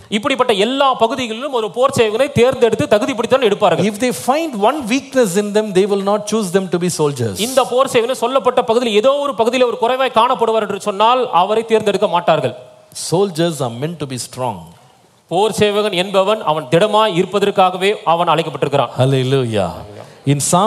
இப்படிப்பட்ட எல்லா பகுதிகளிலும் ஒரு போர் சேவகனை தேர்ந்தெடுத்து தகுதிப்படுத்தி எடுப்பார்கள். If they find one weakness in them, they will not choose them to be soldiers. இந்த போர் சேவகனை சொல்லப்பட்ட பகுதியில் ஏதோ ஒரு பகுதியில் ஒரு குறைவாய் காணப்படுவார் என்று சொன்னால் அவரை தேர்ந்தெடுக்க மாட்டார்கள். Soldiers are meant to be strong. போர் சேவகன் என்பவன் அவன் திடமாய் இருப்பதற்காகவே அவன் அழைக்கப்பட்டிருக்கிறான். Hallelujah. In Psalm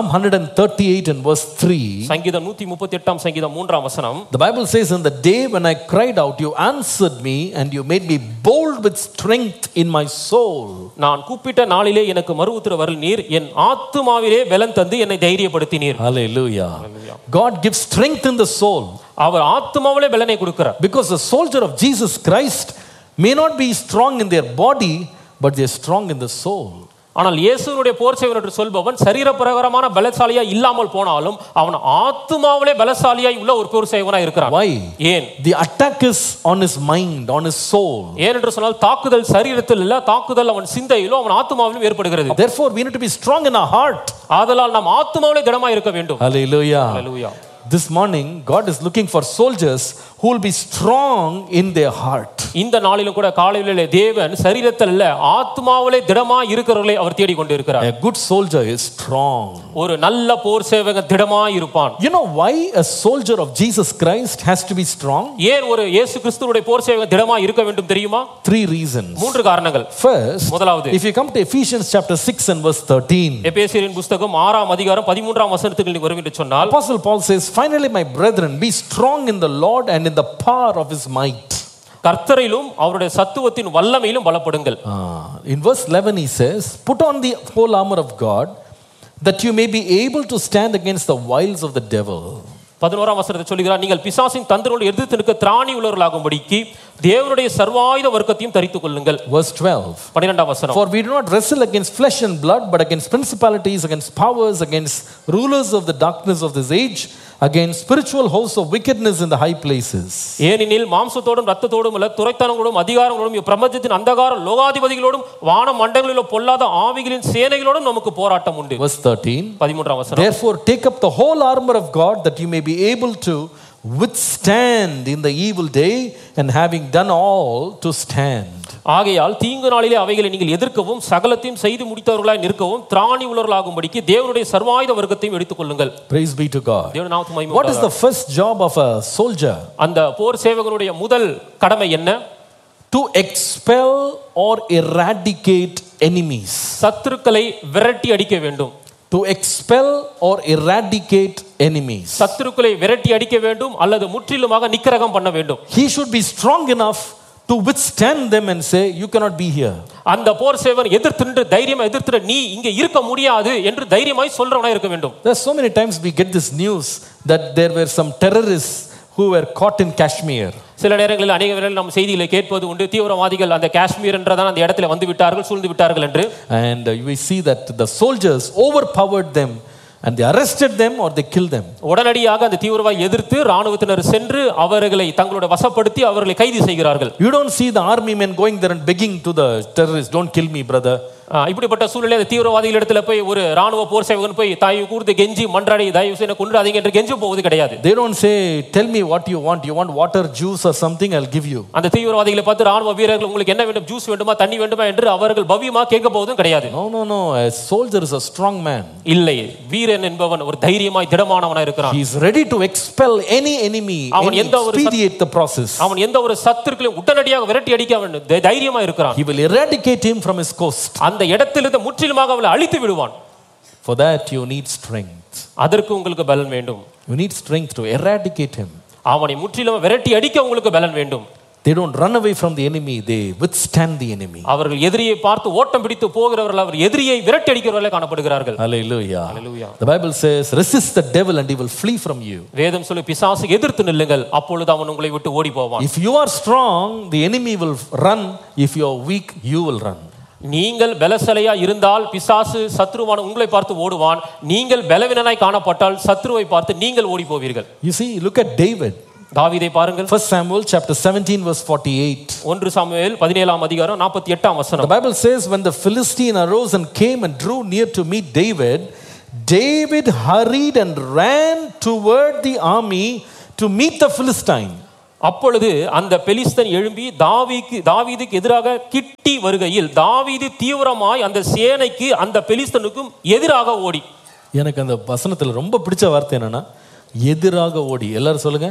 138 and verse 3, சங்கீதம் 138 சங்கீதம் 3 வசனம், the Bible says, in the day when I cried out, you answered me and you made me bold with strength in my soul. நான் கூப்பிட்ட நாளிலே எனக்கு மறுஉத்தரவு நீர், என் ஆத்துமாவிலே பலன் தந்து என்னை தைரியப்படுத்தினீர். Hallelujah. God gives strength in the soul. அவர் ஆத்துமாவிலே பலனை கொடுக்கிறார். Because the soldier of Jesus Christ may not be strong in their body, but they are strong in the soul. ஆனால் இயேசுவுடைய போர் சேவகன் என்று சொல்பவன் சரீர பிரகாரமான பலசாலியா இல்லாமல் போனாலும் அவன் ஆத்துமாவிலே பலசாலியாய் உள்ள ஒரு போர் சேவகனாய் இருக்கிறான். Why? ஏன்? The attack is on his mind, on his soul. ஏன் என்று சொன்னால் தாக்குதல் சரீரத்தில் இல்ல, தாக்குதல் அவன் சிந்தையிலும் அவன் ஆத்துமாவிலும் ஏற்படுகிறது. Therefore we need to be strong in our heart. ஆதலால் நாம் ஆத்துமாவிலே திடமாய் இருக்க வேண்டும். Hallelujah. Hallelujah. This morning God is looking for soldiers who will be strong in their heart. இந்த நாளிலும் கூட காலையிலே தேவன் சரீரத்தில் இல்ல ஆத்துமாவிலே திடமாய் இருக்கிறவர்களை அவர் தேடிக் கொண்டு இருக்கிறார். A good soldier is strong. ஒரு நல்ல போர் சேவகன் திடமாய் இருப்பான். You know why a soldier of Jesus Christ has to be strong? ஏன் ஒரு இயேசு கிறிஸ்துவுடைய போர் சேவகன் திடமாய் இருக்க வேண்டும் தெரியுமா? 3 reasons. 3 காரணங்கள். First, முதலாவது, if you come to Ephesians chapter 6 and verse 13, எபேசியரின் புத்தகம் 6 அதிகாரம் 13 வசனத்துக்கு நீ வரும் என்று சொன்னால், Apostle Paul says, finally my brethren, be strong in the Lord and in the power of his might. கர்த்தரிலும் அவருடைய சத்துவத்தின் வல்லமையிலும் பலப்படுங்கள். In verse 11 he says, put on the whole armor of God that you may be able to stand against the wiles of the devil. 11 வசனத்தை சொல்கிறார், நீங்கள் பிசாசின் தந்திரங்களை எதிர்த்து நிற்க திராணி உள்ளவர்களாகும்படிக்கு தேவனுடைய சர்வாயுத வர்க்கத்தையும் தரித்துக் கொள்ளுங்கள். Verse 12, 12 வசனம், for we do not wrestle against flesh and blood but against principalities, against powers, against rulers of the darkness of this age, against spiritual hosts of wickedness in the high places. ஏனெனில் மாம்சத்தோடும் இரத்தத்தோடும் அல்ல, துரைத்தனங்களோடும் அதிகாரங்களோடும் பிரபஞ்சத்தின் அந்தகார லோகாதிபதிகளோடும் வான மண்டலங்களில் பொல்லாத ஆவிகளின் சேனைகளோடும் நமக்கு போராட்டம் உண்டு. Verse 13, 13 வசனம், therefore take up the whole armor of God that you may be able to withstand in the evil day, and having done all to stand. ஆகையால் தீங்கு நாளிலே அவைகளை நீங்கள் எதிர்க்கவும் சகலத்தையும் செய்து முடித்தவர்களாய் நிற்கவும் திராணி உள்ளவர்களாகும்படிக்கு தேவனுடைய சர்வாயுத வர்க்கத்தையும் எடுத்துக் கொள்ளுங்கள். Praise be to God. தேவனுடைய நாமத்துக்கு மகிமை What is the first job of a soldier? அந்த போர் சேவகனுடைய முதல் கடமை என்ன? To expel or eradicate enemies. சத்துருக்களை விரட்டி அடிக்க வேண்டும். To expel or eradicate enemies. சத்துருக்களை விரட்டி அடிக்க வேண்டும் அல்லது முற்றிலுமாக நிக்கிரகம் பண்ண வேண்டும். He should be strong enough to withstand them and say, you cannot be here. அந்த போர் சேவகன் எதிர்த்து தைரியமா எதிர்த்து நீ இங்க இருக்க முடியாது என்று தைரியமாய் சொல்றவனா இருக்க வேண்டும். There are so many times we get this news that there were some terrorists who were caught in Kashmir. சில நேரங்களில் அநேக வேளைகளில் நாம் செய்திகளை கேட்பது உண்டு, தீவிரவாதிகள் அந்த காஷ்மீர் என்றதான் அந்த இடத்துல வந்து விட்டார்கள், சூழ்ந்து விட்டார்கள் என்று. And we see that the soldiers overpowered them and they arrested them or they killed them. உடனடியாக அந்த தீவிரவாதி எதிர்த்து ராணுவத்தினர் சென்று அவர்களை தங்களோட வசப்படுத்தி அவர்களை கைது செய்கிறார்கள். You don't see the army men going there and begging to the terrorists, don't kill me brother. இப்படிப்பட்ட சூழ்நிலை அந்த தீவிரவாதிகள் இடத்துல போய் ஒரு ராணுவ போர் சேவகன் போய் தாய் கூர்ந்து கெஞ்சி மன்றாடி தயவு செய்து கொன்றாதீங்க என்று கெஞ்சி போவது கிடையாது. They don't say tell me what you want, water, juice or something, I'll give you. அந்த தீவிரவாதிகளை பார்த்து ராணுவ வீரர்கள் உங்களுக்கு என்ன வேண்டும், ஜூஸ் வேண்டுமா தண்ணி வேண்டுமா என்று அவர்கள் பவ்யமா கேட்க போவதும் கிடையாது. No, a soldier is a strong man. இல்லை, வீரன் என்பவன் ஒரு தைரியமாய் திடமானவனா இருக்கிறான். He is ready to expel any enemy and expedite the process. அவன் எந்த ஒரு சத்துருக்களையும் உடனடியாக விரட்டி அடிக்க அவன் தைரியமா இருக்கிறான். He will eradicate him from his coast. அந்த இடத்திலிருந்து முற்றிலுமாக அவனை அழித்து விடுவான். For that you need strength. அதற்கு உங்களுக்கு பலன் வேண்டும். You need strength to eradicate him. அவனை முற்றிலும் விரட்டி அடிக்க உங்களுக்கு பலன் வேண்டும். They don't run away from the enemy, they withstand the enemy. அவர்கள் எதிரியை பார்த்து ஓட்டம் பிடித்து போகிறவர்கள் அவர் எதிரியை விரட்டி அடிக்கிறவர்களாக காணப்படுகிறார்கள். Hallelujah. The Bible says resist the devil and he will flee from you. வேதம் சொல்லு பிசாசுக்கு எதிர்த்து நில்லுங்கள் அப்பொழுது அவன் உங்களை விட்டு ஓடி போவான். If you are strong, the enemy will run. If you are weak, you will run. நீங்கள் பலசாலியா இருந்தால் பிசாசு சத்ருவான உங்களை பார்த்து ஓடுவான். நீங்கள் பலவீனனாய் காணப்பட்டால் சத்ருவை பார்த்து நீங்கள் ஓடி போவீர்கள். You see, look at David. தாவீதை பாருங்கள். 1 Samuel chapter 17 verse 48. 1 சாமுவேல் 17 அதிகாரம் 48 வசனம். The Bible says when the Philistine arose and came and drew near to meet David, David hurried and ran toward the army to meet the Philistine. அப்பொழுது அந்த பெலிஸ்தன் எழும்பி தாவீதுக்கு எதிராக கிட்டி வருகையில் தாவீது தீவிரமாய் அந்த சேனைக்கு அந்த பெலிஸ்தனுக்கும் எதிராக ஓடி. எனக்கு அந்த வசனத்தில் ரொம்ப பிடிச்ச வார்த்தை என்னன்னா எதிராக ஓடி. எல்லாரும் சொல்லுங்க.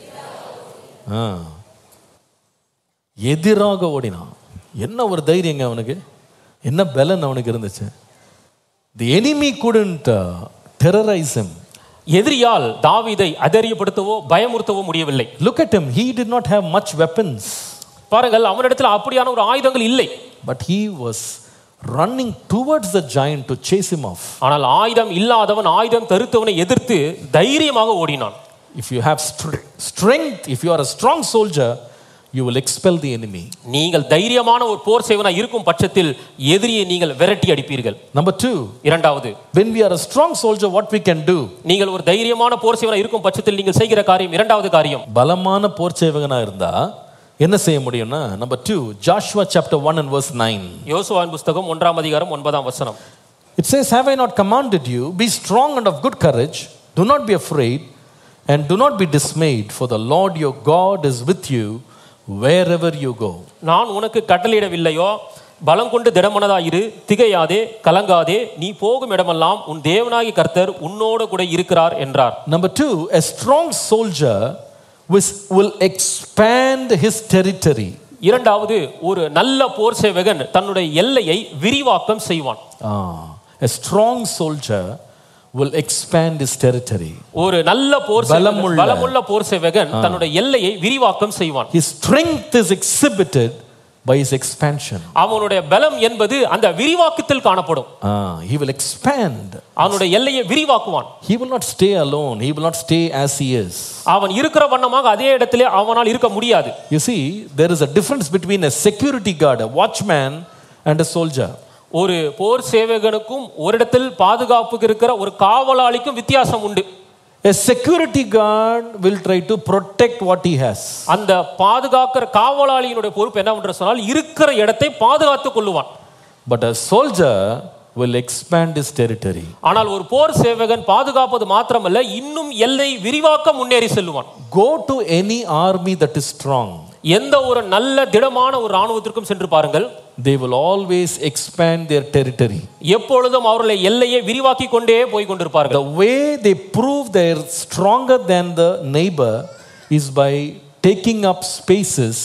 எதிராக ஓடினான். என்ன ஒரு தைரியங்க அவனுக்கு, என்ன பலன் அவனுக்கு இருந்துச்சு. The enemy couldn't terrorize him. எதிரியால் தாவீதை அதரியப்படுத்தவோ பயமுறுத்தவோ முடியவில்லை. Look at him, he did not have much weapons. பாருங்கள், அவனிடத்தில் அப்படியான ஒரு ஆயுதங்கள் இல்லை. But he was running towards the giant to chase him off. ஆனால் ஆயுதம் இல்லாதவன் ஆயுதம் தரித்தவனை எதிர்த்து தைரியமாக ஓடினான். If you have strength, if you are a strong soldier, you will expel the enemy. நீங்கள் தைரியமான ஒரு போர் சேவகனாக இருக்கும் பட்சத்தில் எதிரியை நீங்கள் விரட்டி அடிப்பீர்கள். Number 2, இரண்டாவது, when we are a strong soldier, what we can do? நீங்கள் ஒரு தைரியமான போர் சேவகனாக இருக்கும் பட்சத்தில் நீங்கள் செய்கிற காரியம், இரண்டாவது காரியம், பலமான போர் சேவகனா இருந்தா என்ன செய்ய முடியும்னா, number 2, Joshua chapter 1 and verse 9. யோசுவாவின் புத்தகம் 1ஆம் அதிகாரம் 9ஆம் வசனம். It says, have I not commanded you, be strong and of good courage, do not be afraid and do not be dismayed, for the Lord your God is with you wherever you go. நான் உனக்கு கட்டளையிடவில்லையோ, பலம் கொண்டு திடமனதாயிரு, திகையாதே, கலங்காதே, நீ போகும் இடமெல்லாம் உன் தேவனாகிய கர்த்தர் உன்னோடு கூட இருக்கிறார் என்றார். Number 2, a strong soldier will expand his territory. இரண்டாவது, ஒரு நல்ல போர் சேவகன் தன்னுடைய எல்லையை விரிவாக்கம் செய்வான். A strong soldier will expand his territory. ஒரு நல்ல போர் சேவகன், பலமுள்ள போர் சேவகன் தன்னுடைய எல்லையை விரிவாக்கம் செய்வான். His strength is exhibited by his expansion. அவனுடைய பலம் என்பது அந்த விரிவாக்கத்தில் காணப்படும். He will expand. அவனுடைய எல்லையை விரிவாக்குவான். He will not stay alone. He will not stay as he is. அவன் இருக்கிற வண்ணமாக அதே இடத்திலே அவனால் இருக்க முடியாது. You see, there is a difference between a security guard, a watchman, and a soldier. ஒரு போர் சேவகனுக்கும் ஒரு இடத்தில் பாதுகாப்புக்கு இருக்கிற ஒரு காவலாளிக்கும் வித்தியாசம் உண்டு. A security guard will try to protect what he has. அந்த பாதுகாக்கிற காவலாளியினுடைய பொறுப்பு என்னவென்று சொன்னால் இருக்கிற இடத்தை பாதுகாத்துக் கொள்ளுவான். But a soldier will expand his territory. ஆனால் ஒரு போர் சேவகன் பாதுகாப்பது மாத்திரமல்ல, இன்னும் எல்லை விரிவாக்க முன்னேறி செல்லுவான். Go to any army that is strong. எந்த ஒரு நல்ல திடமான ஒரு ராணுவத்திற்கும் சென்று பாருங்கள். They will always expand their territory. எப்பொழுதும் அவர்களை எல்லையை விரிவாக்கி கொண்டே போய் கொண்டிருப்பார்கள். The way they prove they are stronger than the neighbor is by taking up spaces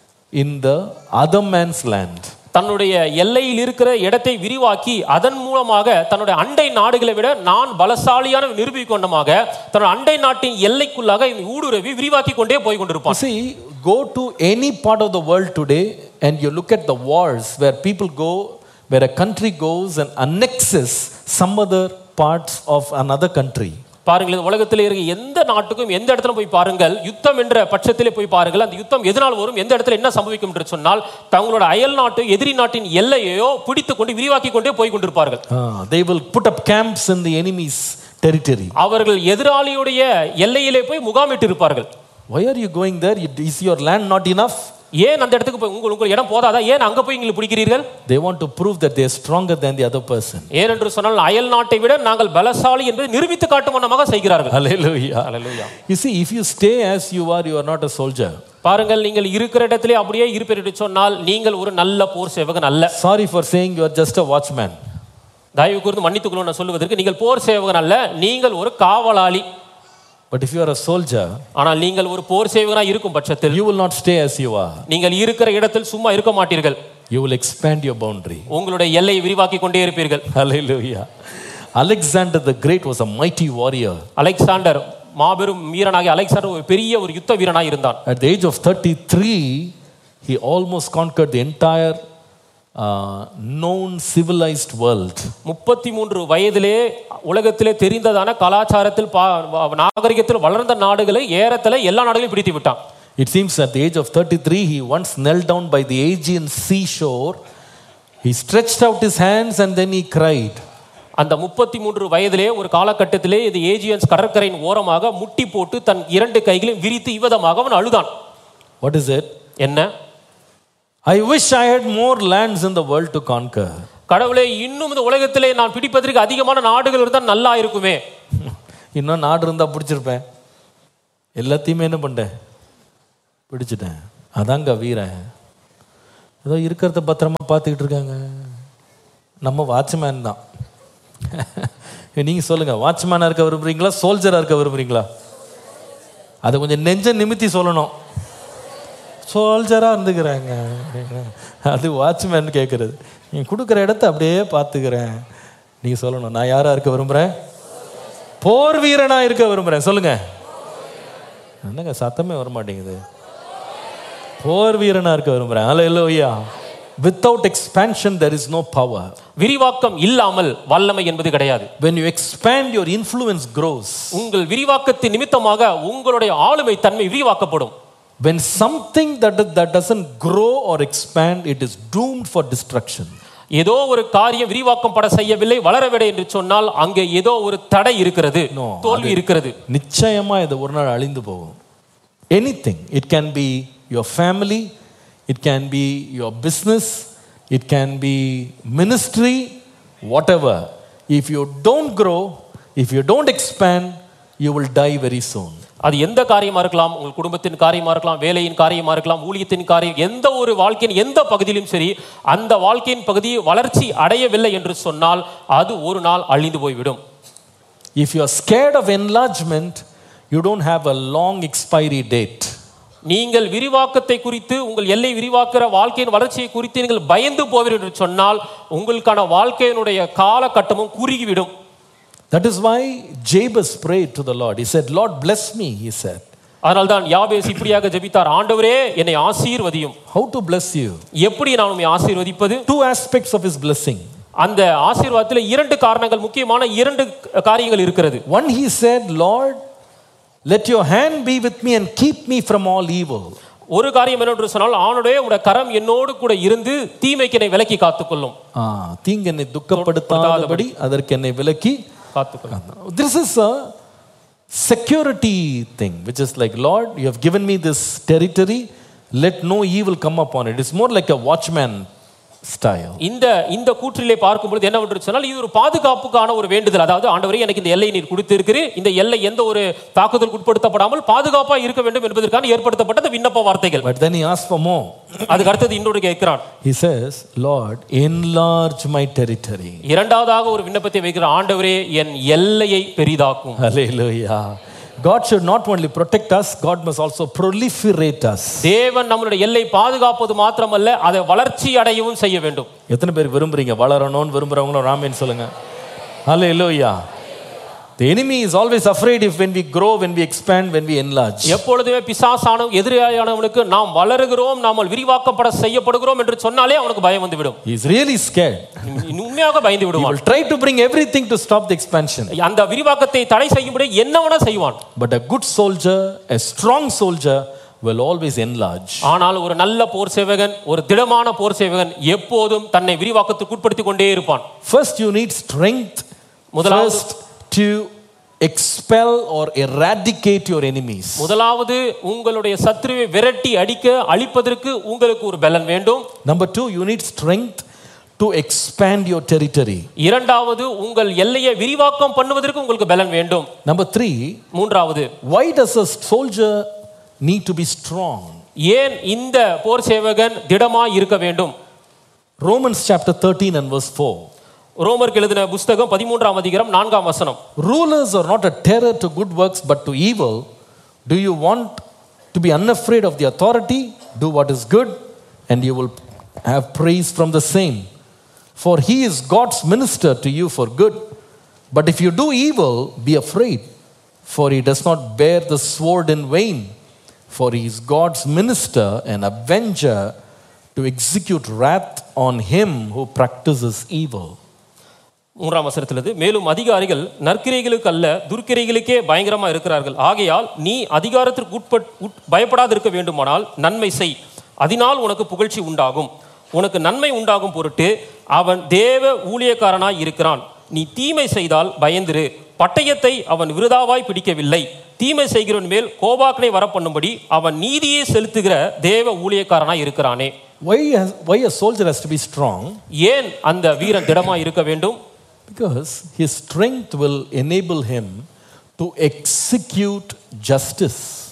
in the other man's land. தன்னுடைய எல்லையில் இருக்கிற இடத்தை விரிவாக்கி அதன் மூலமாக தன்னுடைய அண்டை நாடுகளை விட நான் பலசாலியான நிரூபிக்கொண்டமாக தன்னுடைய அண்டை நாட்டின் எல்லைக்குள்ளாக ஊடுருவி விரிவாக்கி கொண்டே போய் கொண்டிருப்பான். See, go to any part of the world today and you look at the wars where people go, where a country goes and annexes some other parts of another country. பாருங்கள், உலகத்தில் இருக்க எந்த நாட்டுக்கும் எந்த இடத்துல போய் பாருங்கள், யுத்தம் என்ற பட்சத்திலே போய் பாருங்கள், அந்த யுத்தம் எதனால் வரும், எந்த இடத்துல என்ன சம்பவிக்கும் என்று சொன்னால் தங்களோட அயல் நாட்டு எதிரி நாட்டின் எல்லையோ பிடித்துக் கொண்டு விரிவாக்கி கொண்டே போய் கொண்டிருப்பார்கள். They will put up camps in the enemy's territory. அவர்கள் எதிராளியுடைய எல்லையிலே போய் முகாமிட்டு இருப்பார்கள். Why are you going there? Is your land not enough? ஏன் அந்த இடத்துக்கு போய் உங்கள் இடம் போதாதா, ஏன் அங்க போய் நீங்கள் பிடிக்கிறீர்கள்? They want to prove that they are stronger than the other person. ஏனென்று சொன்னால் அயல் நாட்டை விட நாங்கள் பலசாலி என்பதை நிரூபித்து காட்டும் வண்ணமாக செய்கிறார்கள். Hallelujah. Hallelujah. You see, if you stay as you are not a soldier. பாருங்கள், நீங்கள் இருக்கிற இடத்திலே அப்படியே இருப்பீர் என்று சொன்னால் நீங்கள் ஒரு நல்ல போர் சேவகன் அல்ல. Sorry for saying you are just a watchman. தயவு கூர்ந்து மன்னித்துக் கொள்ளுங்கள் நான் சொல்வதற்கு, நீங்கள் போர் சேவகன் அல்ல, நீங்கள் ஒரு காவலாளி. But if you are a soldier, ஆனால் நீங்கள் ஒரு போர் சேவகனாக இருக்கும் பட்சத்தில் you will not stay as you are. நீங்கள் இருக்கிற இடத்தில் சும்மா இருக்க மாட்டீர்கள். You will expand your boundary. உங்களுடைய எல்லையை விரிவாக்கி கொண்டே இருப்பீர்கள். Hallelujah. Alexander the Great was a mighty warrior. Alexander மாபெரும் வீரனாகிய அலெக்சாண்டர் ஒரு பெரிய ஒரு யுத்த வீரனாக இருந்தான். At the age of 33, he almost conquered the entire known civilized world. 33 வயதிலே உலகத்திலே தெரிந்ததான கலாச்சாரத்தில் நாகரிகத்தில் வளர்ந்த நாடுகளை ஏறத்தல எல்லா நாடுகளையும் பிடித்து விட்டான். It seems at the age of 33 he once knelt down by the Aegean seashore. He stretched out his hands and then he cried. அந்த 33 வயதிலே ஒரு காலகட்டத்திலே இது ஏஜியன்ஸ் கடற்கரையின் ஓரமாக முட்டி போட்டு தன் இரண்டு கைகளையும் விரித்து இவ்விதமாக அவன் அழுதான். What is it? என்ன? I wish I had more lands in the world to conquer. கடவுளே, இன்னும் இந்த உலகத்திலே நான் பிடிப்பதற்கு அதிகமான நாடுகள் இருந்தால் நல்லா இருக்குமே. இன்னும் நாடு இருந்தா பிடிச்சிருப்பேன். எல்லாத்தையுமே என்ன பண்ணேன்? பிடிச்சிட்டேன். அதாங்க வீரன். ஏதோ இருக்கிறத பத்திரமா பார்த்துக்கிட்டு இருக்காங்க. நம்ம வாட்ச்மேன் தான். நீங்கள் சொல்லுங்கள், வாட்ச்மேனாக இருக்க விரும்புகிறீங்களா, சோல்ஜராக இருக்க விரும்புகிறீங்களா? அதை கொஞ்சம் நெஞ்ச நிமித்தி சொல்லணும். சோல்ஜராக இருந்துக்கிறாங்க, அது வாட்ச்மேன் கேட்குறது. நீங்கள் கொடுக்குற இடத்த அப்படியே பார்த்துக்கிறேன். நீங்கள் சொல்லணும், நான் யாராக இருக்க விரும்புகிறேன்? போர் வீரனாக இருக்க விரும்புகிறேன். சொல்லுங்கள். என்னங்க சத்தமே வர மாட்டேங்குது. போர் வீரனாக இருக்க விரும்புகிறேன். ஹல்லேலூயா. Without expansion there is no power. விரிவாக்கம் இல்லாமல் வல்லமை என்பது கிடையாது. When you expand, your influence grows. உங்கள் விரிவாக்கத்தின் நிமித்தமாக உங்களுடைய ஆளுமை தன்மை விரிவாக்கப்படும். When something that doesn't grow or expand, it is doomed for destruction. ஏதோ ஒரு காரியம் விரிவாக்கம் பட செய்யவில்லை, வளரவில்லை என்று சொன்னால் அங்கே ஏதோ ஒரு தடை இருக்கிறது, தோல்வி இருக்கிறது. நிச்சயமா இது ஒரு நாள் அழிந்து போகும். Anything, it can be your family, it can be your business, it can be ministry, whatever. If you don't grow, if you don't expand, you will die very soon. அது எந்த காரியமா இருக்கலாம், உங்கள் குடும்பத்தின் காரியமா இருக்கலாம், வேலையின் காரியமா இருக்கலாம், ஊழியத்தின் காரியம், எந்த ஒரு வாழ்க்கையின் எந்த பகுதியிலும் சரி, அந்த வாழ்க்கையின் பகுதி வளர்ச்சி அடையவில்லை என்று சொன்னால் அது ஒரு நாள் அழிந்து போய்விடும். If you are scared of enlargement, you don't have a long expiry date. நீங்கள் விரிவாக்கத்தை குறித்து, உங்கள் எல்லை விரிவாக்குற வாழ்க்கையின் வளர்ச்சியை குறித்து நீங்கள் பயந்து போவீர்கள் என்று சொன்னால் உங்களுக்கான வாழ்க்கையினுடைய காலகட்டமும் குறுகிவிடும். That is why Jabez prayed to the Lord. He said, Lord, bless me, he said. அதனால்தான் யாபேஸ் இப்படியாக ஜெபித்தார், ஆண்டவரே என்னை ஆசீர்வதியும். How to bless you? எப்படி நான் உம்மை ஆசீர்வதிப்பது? Two aspects of his blessing. அந்த ஆசீர்வாதத்தில் இரண்டு காரணங்கள், முக்கியமான இரண்டு காரியங்கள் இருக்கிறது. One, he said, Lord, let your hand be with me and keep me from all evil. ஒரு காரியம் என்னவென்று சொன்னால், ஆண்டவரே உம்முடைய கரம் என்னோடு கூட இருந்து தீமைக்கு என்னை விலக்கி காத்துக்கொள்ளும். தீங்கு என்னை துக்கப்படுத்தாதபடி அதற்கு என்னை விலக்கி காத்துக்கொள்ளும். This is a security thing, which is like, Lord, you have given me this territory, let no evil come upon it. It's more like a watchman style. இந்த கூற்றிலே பார்க்கும்போது என்னவென்று சொன்னால், இது ஒரு பாதுகாப்புக்கான ஒரு வேண்டுதல். அதாவது, ஆண்டவரே எனக்கு இந்த எல்லை நீர் கொடுத்திருக்கிறீர், இந்த எல்லை எந்த ஒரு தாக்குதலுக்கு உட்படுத்தப்படாமல் பாதுகாப்பாக இருக்க வேண்டும் என்பதற்கான ஏற்படுத்தப்பட்ட விண்ணப்ப வார்த்தைகள். But then he asked for more. அதுக்கு அடுத்தது இன்னொரு கேட்கிறான். He says, Lord, enlarge my territory. இரண்டாவதாக ஒரு விண்ணப்பத்தை வைக்கிறார், ஆண்டவரே என் எல்லையை பெரிதாக்கும். Hallelujah. God should not only protect us, God must also proliferate us. தேவன் நம்மளுடைய எல்லை பாதுகாப்பது மாத்திரமல்ல, அதை வளர்ச்சி அடையவும் செய்ய வேண்டும். எத்தனை பேர் விரும்புறீங்க? வளரணும்னு விரும்புறவங்களும் ராமேன் சொல்லுங்க. Hallelujah. The enemy is always afraid if when we grow, when we expand, when we enlarge. எப்பொழுதுமே பிசாசான எதிரியானவனுக்கு நாம் வளருகிறோம், நாம் விரிவாக்கப்பட செய்யப்படுகிறோம் என்று சொன்னாலே அவனுக்கு பயம் வந்துவிடும். He is really scared. உண்மையாக பயந்து விடுவான். He will try to bring everything to stop the expansion. அந்த விரிவாக்கத்தை தடை செய்யும்படி என்னவனா செய்வான். But a good soldier, a strong soldier will always enlarge. ஆனால் ஒரு நல்ல போர் சேவகன், ஒரு திடமான போர் சேவகன் எப்போதும் தன்னை விரிவாக்கத்துக்கு உட்படுத்திக் கொண்டே இருப்பான். First you need strength. First to expel or eradicate your enemies. முதலாவது உங்களுடைய சத்துருவை விரட்டி அடிக்க அழிப்பதற்கு உங்களுக்கு ஒரு பலன் வேண்டும். Number 2, you need strength to expand your territory. இரண்டாவது உங்கள் எல்லையை விரிவாக்கம் பண்ணுவதற்கு உங்களுக்கு பலன் வேண்டும். Number 3, மூன்றாவது, why does a soldier need to be strong? ஏன் இந்த போர் சேவகன் திடமாய் இருக்க வேண்டும்? Romans chapter 13 and verse 4. ரோமருக்கு எழுதின புத்தகம் 13ஆம் அதிகாரம் 4ஆம் வசனம். Rulers are not a terror to good works but to evil. Do you want to be unafraid of the authority? Do what is good and you will have praise from the same. For he is God's minister to you for good. But if you do evil, be afraid, for he does not bear the sword in vain. For he is God's minister and avenger to execute wrath on him who practices evil. மூன்றாம் வசனத்திலிருந்து, மேலும் அதிகாரிகள் நற்கிரைகளுக்கு அல்ல துர்க்கிரைகளுக்கே பயங்கரமாக இருக்கிறார்கள். ஆகையால் நீ அதிகாரத்திற்கு பயப்படாதிருக்க வேண்டுமானால் நன்மை செய், அதனால் உனக்கு புகழ்ச்சி உண்டாகும். உனக்கு நன்மை உண்டாகும் பொருட்டு அவன் தேவ ஊழியக்காரனாய் இருக்கிறான். நீ தீமை செய்தால் பயந்திரு, பட்டயத்தை அவன் விருதாவாய் பிடிக்கவில்லை. தீமை செய்கிறவன் மேல் கோபாக்கனை வரப்பண்ணும்படி அவன் நீதியை செலுத்துகிற தேவ ஊழியக்காரனாய் இருக்கிறானே. Why a soldier has to be strong? ஏன் அந்த வீரன் திடமாய் இருக்க வேண்டும்? Because his strength will enable him to execute justice.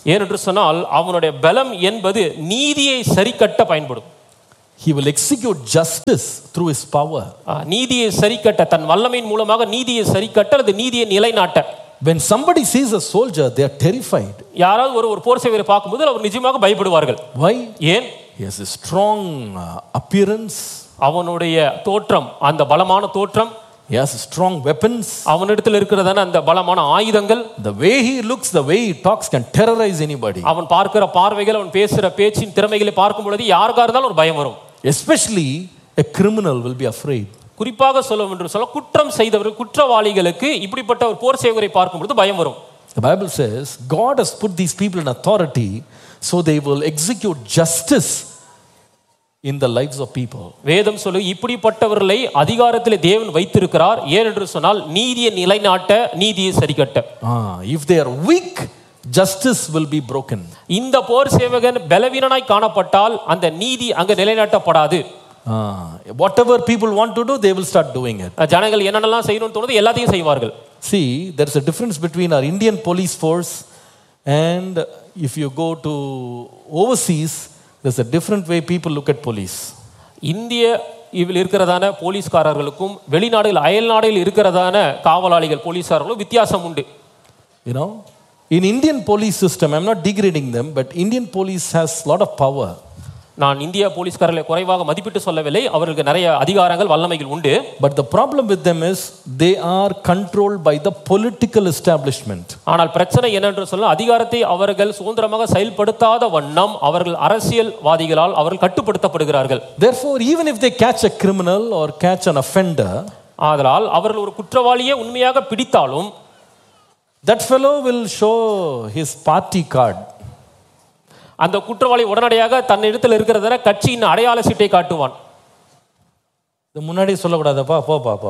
ஏனென்று சொன்னால் அவனுடைய பலம் என்பது நீதியை சரிக்கட்ட பயன்படும். He will execute justice through his power. நீதியை சரிக்கட்ட, தன் வல்லமையின் மூலமாக நீதியை சரிக்கட்ட அல்லது நீதியை நிலைநாட்ட. When somebody sees a soldier, they are terrified. யாராவது ஒரு போர் சேவகரை பார்க்கும்போது அவர் நிஜமாக பயப்படுவார்கள். Why? ஏன்? He has a strong appearance. அவனுடைய தோற்றம், அந்த பலமான தோற்றம். He has strong weapons. அவனிடத்தில் இருக்கிறதான அந்த பலமான ஆயுதங்கள். The way he looks, the way he talks can terrorize anybody. அவன் பார்க்கிற பார்வைகள், அவன் பேசுற பேச்சின் திறமைகளை பார்க்கும் பொழுது யாருக்கா இருந்தாலும் ஒரு பயம் வரும். Especially a criminal will be afraid. குறிப்பாக சொல்ல வேண்டும் சொல்ல குற்றம் செய்தவர்கள், குற்றவாளிகளுக்கு இப்படிப்பட்ட ஒரு போர் சேவகரை பார்க்கும் பொழுது பயம் வரும். The Bible says God has put these people in authority so they will execute justice in the lives of people. வேதம் சொல்லு இப்படிப்பட்டவர்களை அதிகாரத்திலே தேவன் வைத்திருக்கிறார். ஏனென்று சொன்னால் நீதியை நிலைநாட்ட, நீதியை சரிக்கட்ட. If they are weak, justice will be broken. இந்த போர் சேவகன் பலவீனனாய் காணப்பட்டால் அந்த நீதி அங்க நிலைநாட்டப்படாது. Whatever people want to do, they will start doing it. ஜனங்கள் என்னென்னலாம் செய்யணும்னு தோணுது எல்லாத்தையும் செய்வார்கள். See, there is a difference between our Indian police force and if you go to overseas, there's a different way people look at police. இந்திய இதில் இருக்கிறதான போலீஸ்காரர்களுக்கும் வெளிநாடுகள் அயல் நாடுகளில் இருக்கிறதான காவலாளிகள் போலீஸ்காரர்களும் வித்தியாசம் உண்டு. You know, in Indian police system, I'm not degrading them, but Indian police has a lot of power. நான் இந்திய போலீஸ்காரர்களை குறைவாக மதிப்பிட்டு சொல்லவில்லை, அவர்களுக்கு நிறைய அதிகாரங்கள் வல்லமைகள் உண்டு. But the problem with them is they are controlled by the political establishment. ஆனால் பிரச்சனை என்னென்று சொல்ல அதிகாரத்தை அவர்கள் சுதந்திரமாக செயல்படுத்தாத வண்ணம் அவர்கள் அரசியல்வாதிகளால் அவர்கள் கட்டுப்படுத்தப்படுகிறார்கள். Therefore, even if they catch a criminal or catch an offender, ஆதலால் அவர்கள் ஒரு குற்றவாளியை உண்மையாக பிடித்தாலும் that fellow will show his party card. அந்த குற்றவாளி உடனடியாக தன்னிடத்தில் இருக்கிறத கட்சியின் அடையாள சீட்டை காட்டுவான். இது முன்னாடி சொல்லக்கூடாதப்பா, போப்பா போ.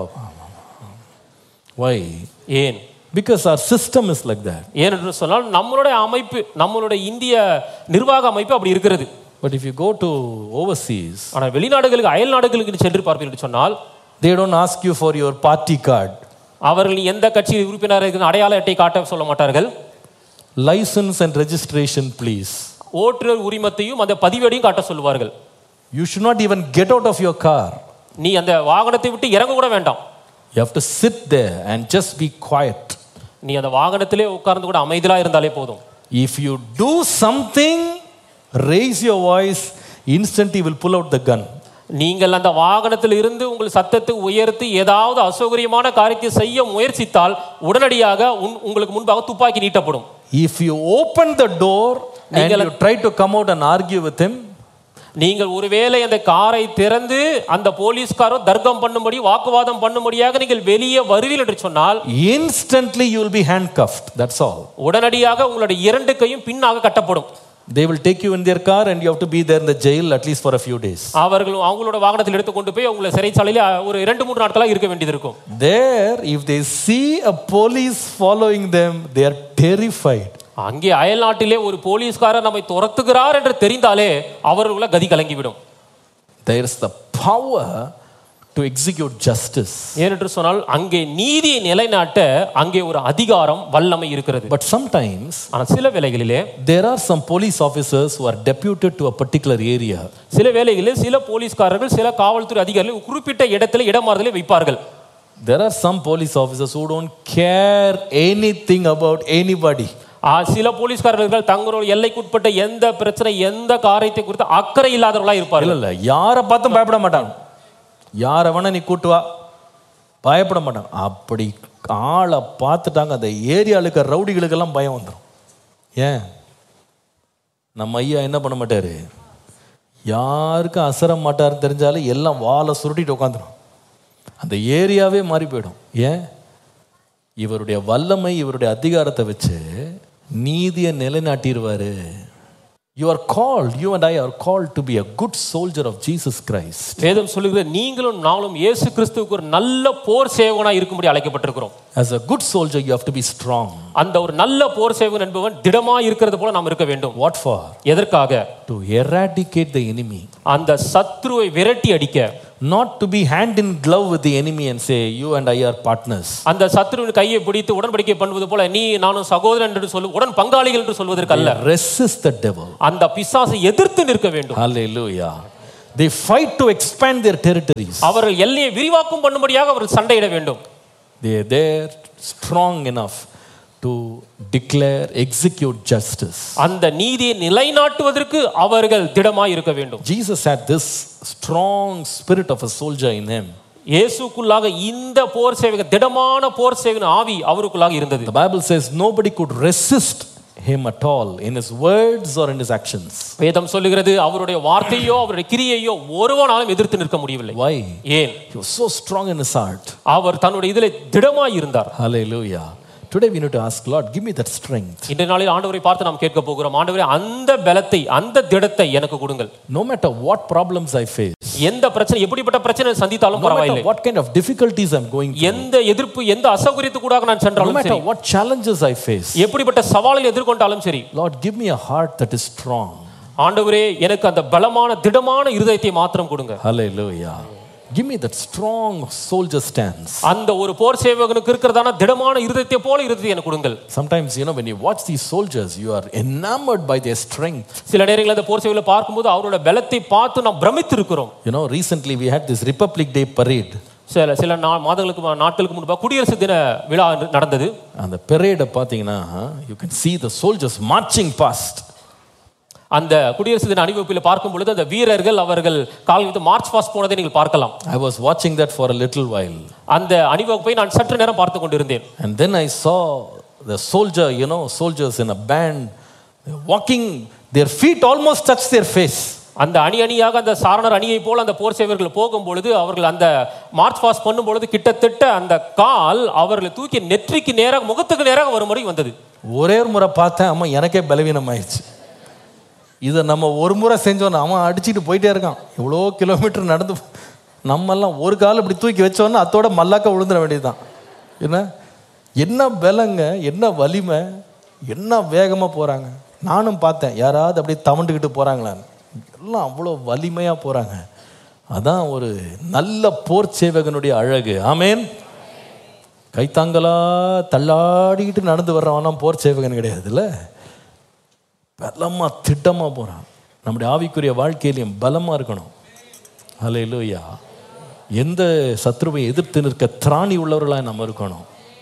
Why? ஏன்? Because our system is like that. ஏனென்று சொன்னால் நம்மளுடைய அமைப்பு, நம்மளுடைய இந்திய நிர்வாக அமைப்பு அப்படி இருக்கிறது. But if you go to overseas, ஆனால் வெளிநாடுகளுக்கு அயல் நாடுகளுக்கு சென்று பார்ப்பீர்கள் என்று சொன்னால் they don't ask you for your party card. அவர்கள் எந்த கட்சியில் உறுப்பினராக இருக்கிற அடையாள அட்டை காட்ட சொல்ல மாட்டார்கள். License and registration, please. ஓட்டுநர் உரிமத்தையும் அந்த பதிவேடையும் காட்ட சொல்வார்கள். You should not even get out of your car. நீ அந்த வாகனத்தை விட்டு இறங்க கூட வேண்டாம். You have to sit there and just be quiet. நீ அந்த வாகனத்திலே உட்கார்ந்து கூட அமைதியா இருந்தாலே போதும். If you do something, raise your voice, instantly will pull out the gun. நீங்கள் அந்த வாகனத்தில் இருந்து உங்கள் சத்தத்தை உயர்த்தி ஏதாவது அசௌகரியமான காரியத்தை செய்ய முயற்சித்தால் உடனடியாக உங்களுக்கு முன்பாக துப்பாக்கி நீட்டப்படும். If you open the door and you try to come out and argue with him, நீங்கள் ஒருவேளை அந்த காரை திறந்து அந்த போலீஸ்காரோ தர்க்கம் பண்ணும்படி வாக்குவாதம் பண்ணும்படியாக நீங்கள் வெளியே வருவீர்கள் என்று சொன்னால் instantly you will be handcuffed. That's all. உடனடியாக உங்களுடைய இரண்டு கையும் பின்னாக கட்டப்படும். They will take you in their car and you have to be there in the jail at least for a few days. அவர்கள் அவங்களோட வாகனத்தில் எடுத்து கொண்டு போய் உங்களை சிறைச்சாலையில ஒரு 2-3 நாட்களா இருக்க வேண்டியது இருக்கும். There, if they see a police following them, they are terrified. அங்கே அயல் நாட்டிலே ஒரு போலீஸ்காரர் நம்மை துரத்துகிறார் என்று தெரிந்தாலே அவர்களுடைய கதி கலங்கிவிடும். There is the power to execute justice. ஏனென்று சொன்னால் அங்கே நீதியை நிலைநாட்ட அங்கே ஒரு அதிகாரம் வல்லமை இருக்கிறது. But sometimes ஆனால் சில வேளைகளிலே there are some police officers who are deputed to a particular area. சில வேளைகளில் சில போலீஸ்காரர்கள் சில காவல்துறை அதிகாரிகள் குறிப்பிட்ட இடத்துல இடமாறுதலை வைப்பார்கள். There are some police officers who don't care anything about anybody. சில போலீஸ்காரர்கள் தங்களுடைய எல்லைக்குட்பட்ட எந்த பிரச்சனை எந்த காரியத்தை குறித்து அக்கறை இல்லாதவர்களா இருப்பார்கள். இல்ல யாரை பார்த்தும் பயப்பட மாட்டாங்க. யாரை வேணா நீ கூட்டு வா, பயப்பட மாட்டாங்க. அப்படி ஆளை பார்த்துட்டாங்க அந்த ஏரியாவுக்கு ரவுடிகளுக்கெல்லாம் பயம் வந்துடும். ஏன்? நம்ம ஐயா என்ன பண்ண மாட்டாரு, யாருக்கும் அசர மாட்டாருன்னு தெரிஞ்சாலும் எல்லாம் வாழை சுருட்டிட்டு உட்காந்துடும். அந்த ஏரியாவே மாறி போயிடும். ஏன்? இவருடைய வல்லமை, இவருடைய அதிகாரத்தை வச்சு நீதியை நிலைநாட்டிடுவாரு. You are called, you and I are called to be a good soldier of Jesus Christ. வேதம் சொல்லுகிறது நீங்களும் நானும் இயேசு கிறிஸ்துவுக்கு ஒரு நல்ல போர் சேவகனா இருக்கும்படி அழைக்கப்பட்டிருக்கிறோம். As a good soldier you have to be strong. அந்த ஒரு நல்ல போர் சேவகன் என்பவன் திடமா இருக்கிறது போல நாம் இருக்க வேண்டும். What for? எதற்காக? To eradicate the enemy. அந்த சத்ருவை விரட்டி அடிக்க. not to be hand in glove with the enemy and say, you and I are partners. அந்த சத்துருவின் கையை பிடித்து உடன்படிக்கை பண்ணுவது போல நீ நானும் சகோதரன் என்று சொல்ல உடன் பங்காளிகள் என்று சொல்வதற்கு அல்ல. Resist the devil. அந்த பிசாசை எதிர்த்து நிற்க வேண்டும். Hallelujah. They fight to expand their territories. அவர்கள் எல்லையை விரிவாக்கம் பண்ணும்படியாக அவர்கள் சண்டையிட வேண்டும். They are there strong enough to declare, execute justice. அந்த நீதியை நிலைநாட்டுவதற்கு அவர்கள் திடமாய் இருக்க வேண்டும். Jesus had this strong spirit of a soldier in him. இயேசுக்குள்ளாக இந்த போர் சேவகன் திடமான போர் சேவகன் ஆவி அவருக்குள்ளாக இருந்தது. The Bible says nobody could resist him at all in his words or in his actions. வேதம் சொல்லுகிறது அவருடைய வார்த்தையோ அவருடைய கிரியையோ ஒருவனாலும் எதிர்த்து நிற்க முடியவில்லை. Why? ஏன்? He was so strong in his heart. அவர் தன்னுடைய இதிலே திடமாய் இருந்தார். Hallelujah. Today we need to ask, Lord, give me that strength. இந்த நாளில் ஆண்டவரை பார்த்து நாம் கேட்க போகிறோம், ஆண்டவரே அந்த பலத்தை அந்த திடத்தை எனக்கு கொடுங்கள். No matter what problems I face, எந்த பிரச்சனை எப்படிப்பட்ட பிரச்சனை சந்தித்தாலும் no பரவாயில்லை, matter what kind of difficulties I'm going through, எந்த எதிர்ப்பு எந்த அசௌகரியத்துக்கூடாக நான் no சென்றாலும் matter சரி, what challenges I face, எப்படிப்பட்ட சவாலை எதிர்கொண்டாலும் சரி, Lord, give me a heart that is strong. ஆண்டவரே எனக்கு அந்த பலமான திடமான இருதயத்தை மாத்திரம் கொடுங்க. Hallelujah. Give me that strong soldier stance. அந்த ஒரு போர் சேவகனுக்கு இருக்கிறதான திடமான இருதயத்தை போல இருதயத்தை எனக்கு கொடுங்கள். Sometimes, when you watch these soldiers, you are enamored by their strength. சில நேரங்களில் அந்த போர் சேவகனை பார்க்கும்போது அவரோட பலத்தை பார்த்து நாம் பிரமித்து இருக்கிறோம். Recently we had this Republic Day parade. சில நாட்களுக்கு முன்பாக குடியரசு தின விழா நடந்தது. அந்த parade பாத்தீங்கன்னா you can see the soldiers marching past. அந்த குடியரசு தின அணிவகுப்பில் பார்க்கும் பொழுது அந்த வீரர்கள் அவர்கள் கால் வைத்து மார்ச் பாஸ்ட் போனதை நீங்கள் பார்க்கலாம். I was watching that for a little while. அந்த அணிவகுப்பை நான் சற்று நேரம் பார்த்து கொண்டிருந்தேன். And then I saw the soldiers in a band walking, their feet almost touch their face. அந்த அணியாக அந்த சாரணர் அணியை போல அந்த போர் சேவகர்கள் போகும் பொழுது அவர்கள் அந்த மார்ச் பாஸ்ட் பண்ணும் பொழுது கிட்டத்தட்ட அந்த கால் அவர்களை தூக்கி நெற்றிக்கு நேராக முகத்துக்கு நேராக ஒரு முறை வந்தது. ஒரே ஒரு முறை பார்த்தேன், அம்மா எனக்கே பலவீனம் ஆயிடுச்சு. இதை நம்ம ஒரு முறை செஞ்சோன்னா அவன் அடிச்சுட்டு போயிட்டே இருக்கான். எவ்வளோ கிலோமீட்டர் நடந்து நம்மெல்லாம் ஒரு கால் இப்படி தூக்கி வச்சோன்னா அதோட மல்லாக்க விழுந்துட வேண்டியதுதான். என்ன பலங்க, என்ன வலிமை, என்ன வேகமாக போகிறாங்க. நானும் பார்த்தேன் யாராவது அப்படியே தவண்டுக்கிட்டு போகிறாங்களான்னு. எல்லாம் அவ்வளோ வலிமையாக போகிறாங்க. அதான் ஒரு நல்ல போர் சேவகனுடைய அழகு. ஆமேன். கைத்தாங்களா தள்ளாடிக்கிட்டு நடந்து வர்றவனா போர் சேவகன் கிடையாதுல்ல. பலமா திட்டமா போறான். நம்முடைய ஆவிக்குரிய வாழ்க்கையிலையும் பலமா இருக்கணும். ஹல்லேலூயா. எந்த சத்ருவை எதிர்த்து நிற்க திராணி உள்ளவர்களாக நம்ம இருக்கணும்.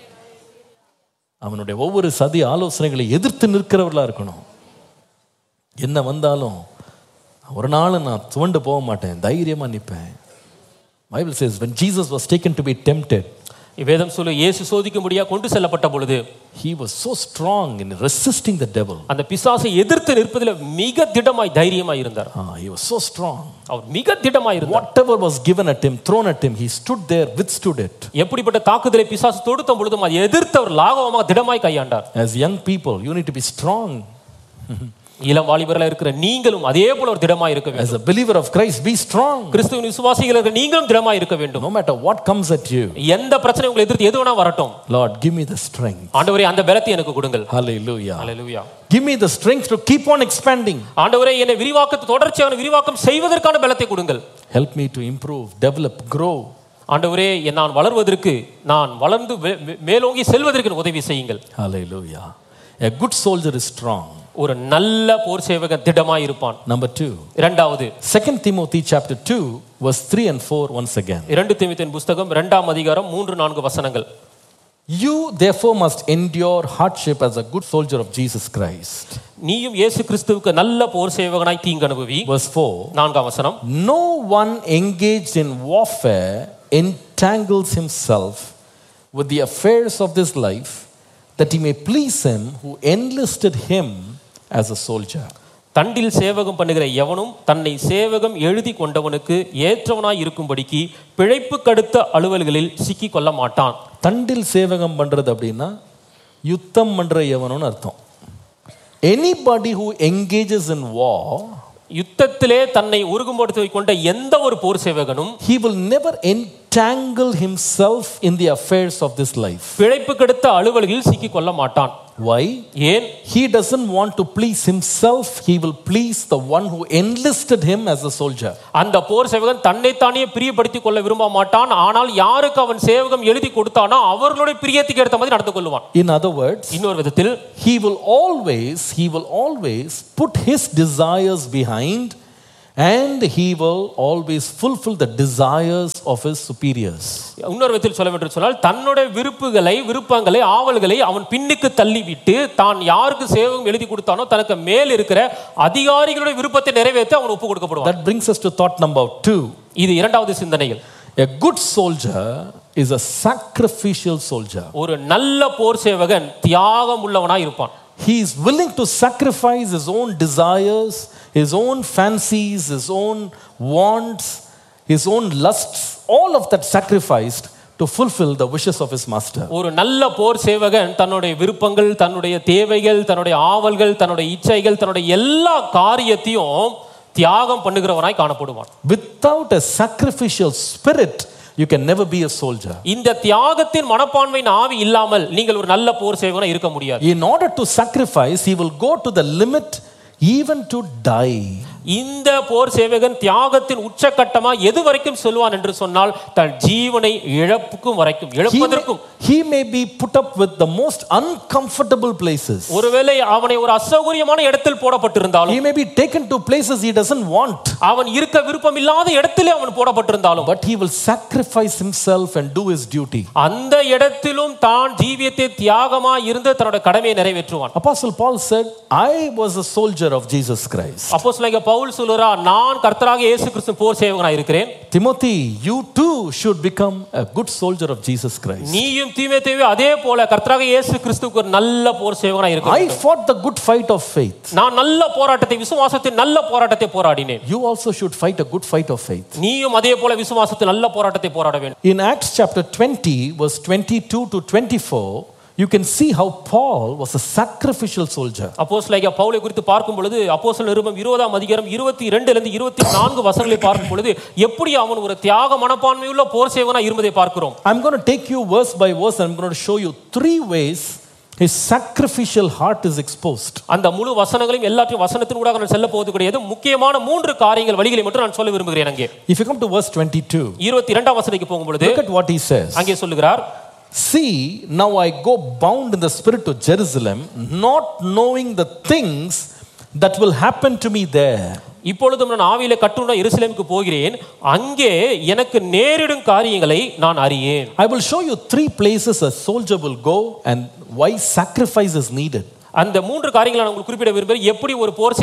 அவனுடைய ஒவ்வொரு சதி ஆலோசனைகளை எதிர்த்து நிற்கிறவர்களா இருக்கணும். என்ன வந்தாலும் ஒரு நாள் நான் துவண்டு போக மாட்டேன், தைரியமா நிற்பேன். Bible says when Jesus was taken to be tempted, வேதம் சொல்லு இயேசு சோதிக்கும்படியாக கொண்டு செல்லப்பட்ட பொழுது he was so strong in resisting the devil. அந்த பிசாசை எதிர்த்து நிற்பதில் மிக திடமாய் தைரியமாய் இருந்தார். He was so strong. அவர் மிக திடமாய் இருந்தார். Whatever was given at him, thrown at him, he stood there, withstood it. எப்படிப்பட்ட தாக்குதலை பிசாசு தொடுத்த பொழுதும் அதை எதிர்த்து அவர் லாகவமாக திடமாய் கையாண்டார். As young people, you need to be strong. இளம் வாலிபர்களாக இருக்கிற நீங்களும் அதே போல ஒரு திடமாய் இருக்க வேண்டும். As a believer of Christ, be strong. கிறிஸ்துவின் விசுவாசிகளாக நீங்களும் திடமாய் இருக்க வேண்டும். No matter what comes at you, எந்த பிரச்சனை உங்களை எதிர்த்து எது வேணா வரட்டும், Lord, give me the strength. ஆண்டவரே அந்த பலத்தை எனக்கு கொடுங்கள். Hallelujah. Hallelujah. Give me the strength to keep on expanding. ஆண்டவரே என்னை தொடர்ச்சியான விரிவாக்கம் செய்வதற்கான பலத்தை கொடுங்கள். Help me to improve, develop, grow. ஆண்டவரே நான் வளர்வதற்கு, நான் வளர்ந்து மேலோங்கி செல்வதற்கு உதவி செய்யுங்கள். Hallelujah. A good soldier is strong. ஒரு நல்ல போர் சேவகன் திடமாய் இருப்பான். Number 2. இரண்டாவது 2 Timothy chapter 2 verse 3 and 4 once again. 2 தீமோத்தேயுவின் புத்தகம் 2ஆம் அதிகாரம் 3-4 வசனங்கள். You therefore must endure hardship as a good soldier of Jesus Christ. நீயும் இயேசு கிறிஸ்துவுக்கு நல்ல போர் சேவகனாய் தீங்கு அனுபவி. Verse 4. 4ஆம் வசனம். No one engaged in warfare entangles himself with the affairs of this life, that he may please him who enlisted him as a soldier. தண்டில் சேவகம் பண்ணுகிற எவனும் தன்னை சேவகம் எழுதி கொண்டவனுக்கு ஏற்றவனாய் இருக்கும்படிக்கு பிழைப்பு கடுத்த அலுவல்களில் சிக்கி கொள்ள மாட்டான். தண்டில் சேவகம் பண்றது அப்படின்னா யுத்தம் பண்ற எவனும் அர்த்தம். Anybody who engages in war, யுத்தத்திலே தன்னை உருகும்படுத்திக் கொண்ட எந்த ஒரு போர் சேவகனும், he will never entangle himself in the affairs of this life. பிழைப்பு கெடுத்த அலுவல்களில் சிக்கிக் கொள்ள மாட்டான். Why? ஏன்? He doesn't want to please himself. He will please the one who enlisted him as a soldier. அந்த போர் சேவகன் தன்னைத்தானே பிரியப்படுத்திக் கொள்ள விரும்ப மாட்டான். ஆனால் யாருக்கு அவன் சேவகம் எழுதி கொடுத்தானோ அவர்களுடைய பிரியத்துக்கு ஏற்ற மாதிரி நடந்து கொள்வான். In other words, இன்னொரு விதத்தில் he will always put his desires behind, and he will always fulfill the desires of his superiors. இன்னொரு விதத்தில் சொல்ல வேண்டும் சொன்னால் தன்னுடைய விருப்பங்களை ஆவல்களை அவன் பின்னுக்கு தள்ளிவிட்டு தான் யாருக்கு சேவகம் எழுதி கொடுத்தானோ தனக்கு மேல் இருக்கிற அதிகாரிகளுடைய விருப்பத்தை நிறைவேற்ற அவன் ஒப்பு கொடுக்கப்படுவான். That brings us to thought number 2. இது இரண்டாவது சிந்தனைகள். A good soldier is a sacrificial soldier. ஒரு நல்ல போர் சேவகன் தியாகம் உள்ளவனாய் இருப்பான். He is willing to sacrifice his own desires, his own fancies, his own wants, his own lusts, all of that sacrificed to fulfill the wishes of his master. ஒரு நல்ல போர் சேவகன் தன்னுடைய விருப்பங்கள், தன்னுடைய தேவைகள், தன்னுடைய ஆவல்கள், தன்னுடைய இச்சைகள், தன்னுடைய எல்லா காரியத்தையும் தியாகம் பண்ணுகிறவனாய் காணப்படுவான். Without a sacrificial spirit, you can never be a soldier. இந்த தியாகத்தின் மனப்பான்மையின் ஆவி இல்லாமல் நீங்கள் ஒரு நல்ல போர் சேவகனா இருக்க முடியாது. In order to sacrifice, he will go to the limit even to die. இந்த போர் சேவகன் தியாகத்தின் உச்சகட்டமா எது வரைக்கும் சொல்வான் என்று சொன்னால் தன் ஜீவனை இழப்புக்கும் வரைக்கும் இழப்பதற்கும். He may be put up with the most uncomfortable places. ஒருவேளை அவனை ஒரு அசௌகரியமான இடத்தில் போடப்பட்டிருந்தாலும், He may be taken to places he doesn't want. அவன் இருக்க விருப்பம் இல்லாத இடத்திலே அவன் போடப்பட்டிருந்தாலும், But he will sacrifice himself and do his duty. அந்த இடத்திலும் தான் ஜீவியத்தை தியாகமா இருந்து தன்னுடைய கடமையை நிறைவேற்றுவான். Apostle Paul said, I was a soldier of Jesus Christ. அப்போஸ்தலனாகிய பவுல் சொல்றார், நான் கர்த்தராகிய இயேசு கிறிஸ்து போர் சேவகனாய் இருக்கிறேன். Timothy, you too should become a good soldier of Jesus Christ. நீயும் தீமோத்தேயுவே அதே போல கர்த்தராகிய இயேசு கிறிஸ்துவுக்கு ஒரு நல்ல போர் சேவகனாய் இருக்க வேண்டும். I fought the good fight of faith. நான் நல்ல போராட்டத்தை, விசுவாசத்தின் நல்ல போராட்டத்தை போராடினேன். You also should fight a good fight of faith. நீயும் அதே போல விசுவாசத்தின் நல்ல போராட்டத்தை போராட வேண்டும். In Acts chapter 20 verse 22 to 24, you can see how Paul was a sacrificial soldier. அப்போஸ்தலனாகிய பவுலை குறித்து பார்க்கும் பொழுது அப்போஸ்தலர் நிருபம் 20ஆம் அதிகாரம் 22 ல இருந்து 24 வசனங்களை பார்க்கும் பொழுது எப்படி அவன் ஒரு தியாக மனப்பான்மையுள்ள போர் சேவகனா இருந்ததை பார்க்கிறோம். I'm going to take you verse by verse and I'm going to show you 3 ways his sacrificial heart is exposed. அந்த முழு வசனங்களையும் எல்லாத்தையும் வசனத்தின் ஊடாக நான் செல்ல போவது கிடையாது. முக்கியமான 3 காரியங்கள் வழிகளை மட்டும் நான் சொல்ல விரும்புகிறேன். அங்கே If you come to verse 22, 22ஆம் வசனத்துக்கு போகும் பொழுது look at what he says. அங்கே சொல்லுகிறார், See, now I go bound in the spirit to Jerusalem, not knowing the things that will happen to me there. இப்பொழுதும் நான் ஆவியிலே கட்டுண்ட எருசலேமுக்கு போகிறேன், அங்கே எனக்கு நேரிடும் காரியங்களை நான் அறியேன். I will show you 3 places a soldier will go and why sacrifice is needed. அந்த 3 காரியங்களை நான் உங்களுக்கு குறிப்பிட விரும்புகிறேன். எப்படி ஒரு போர்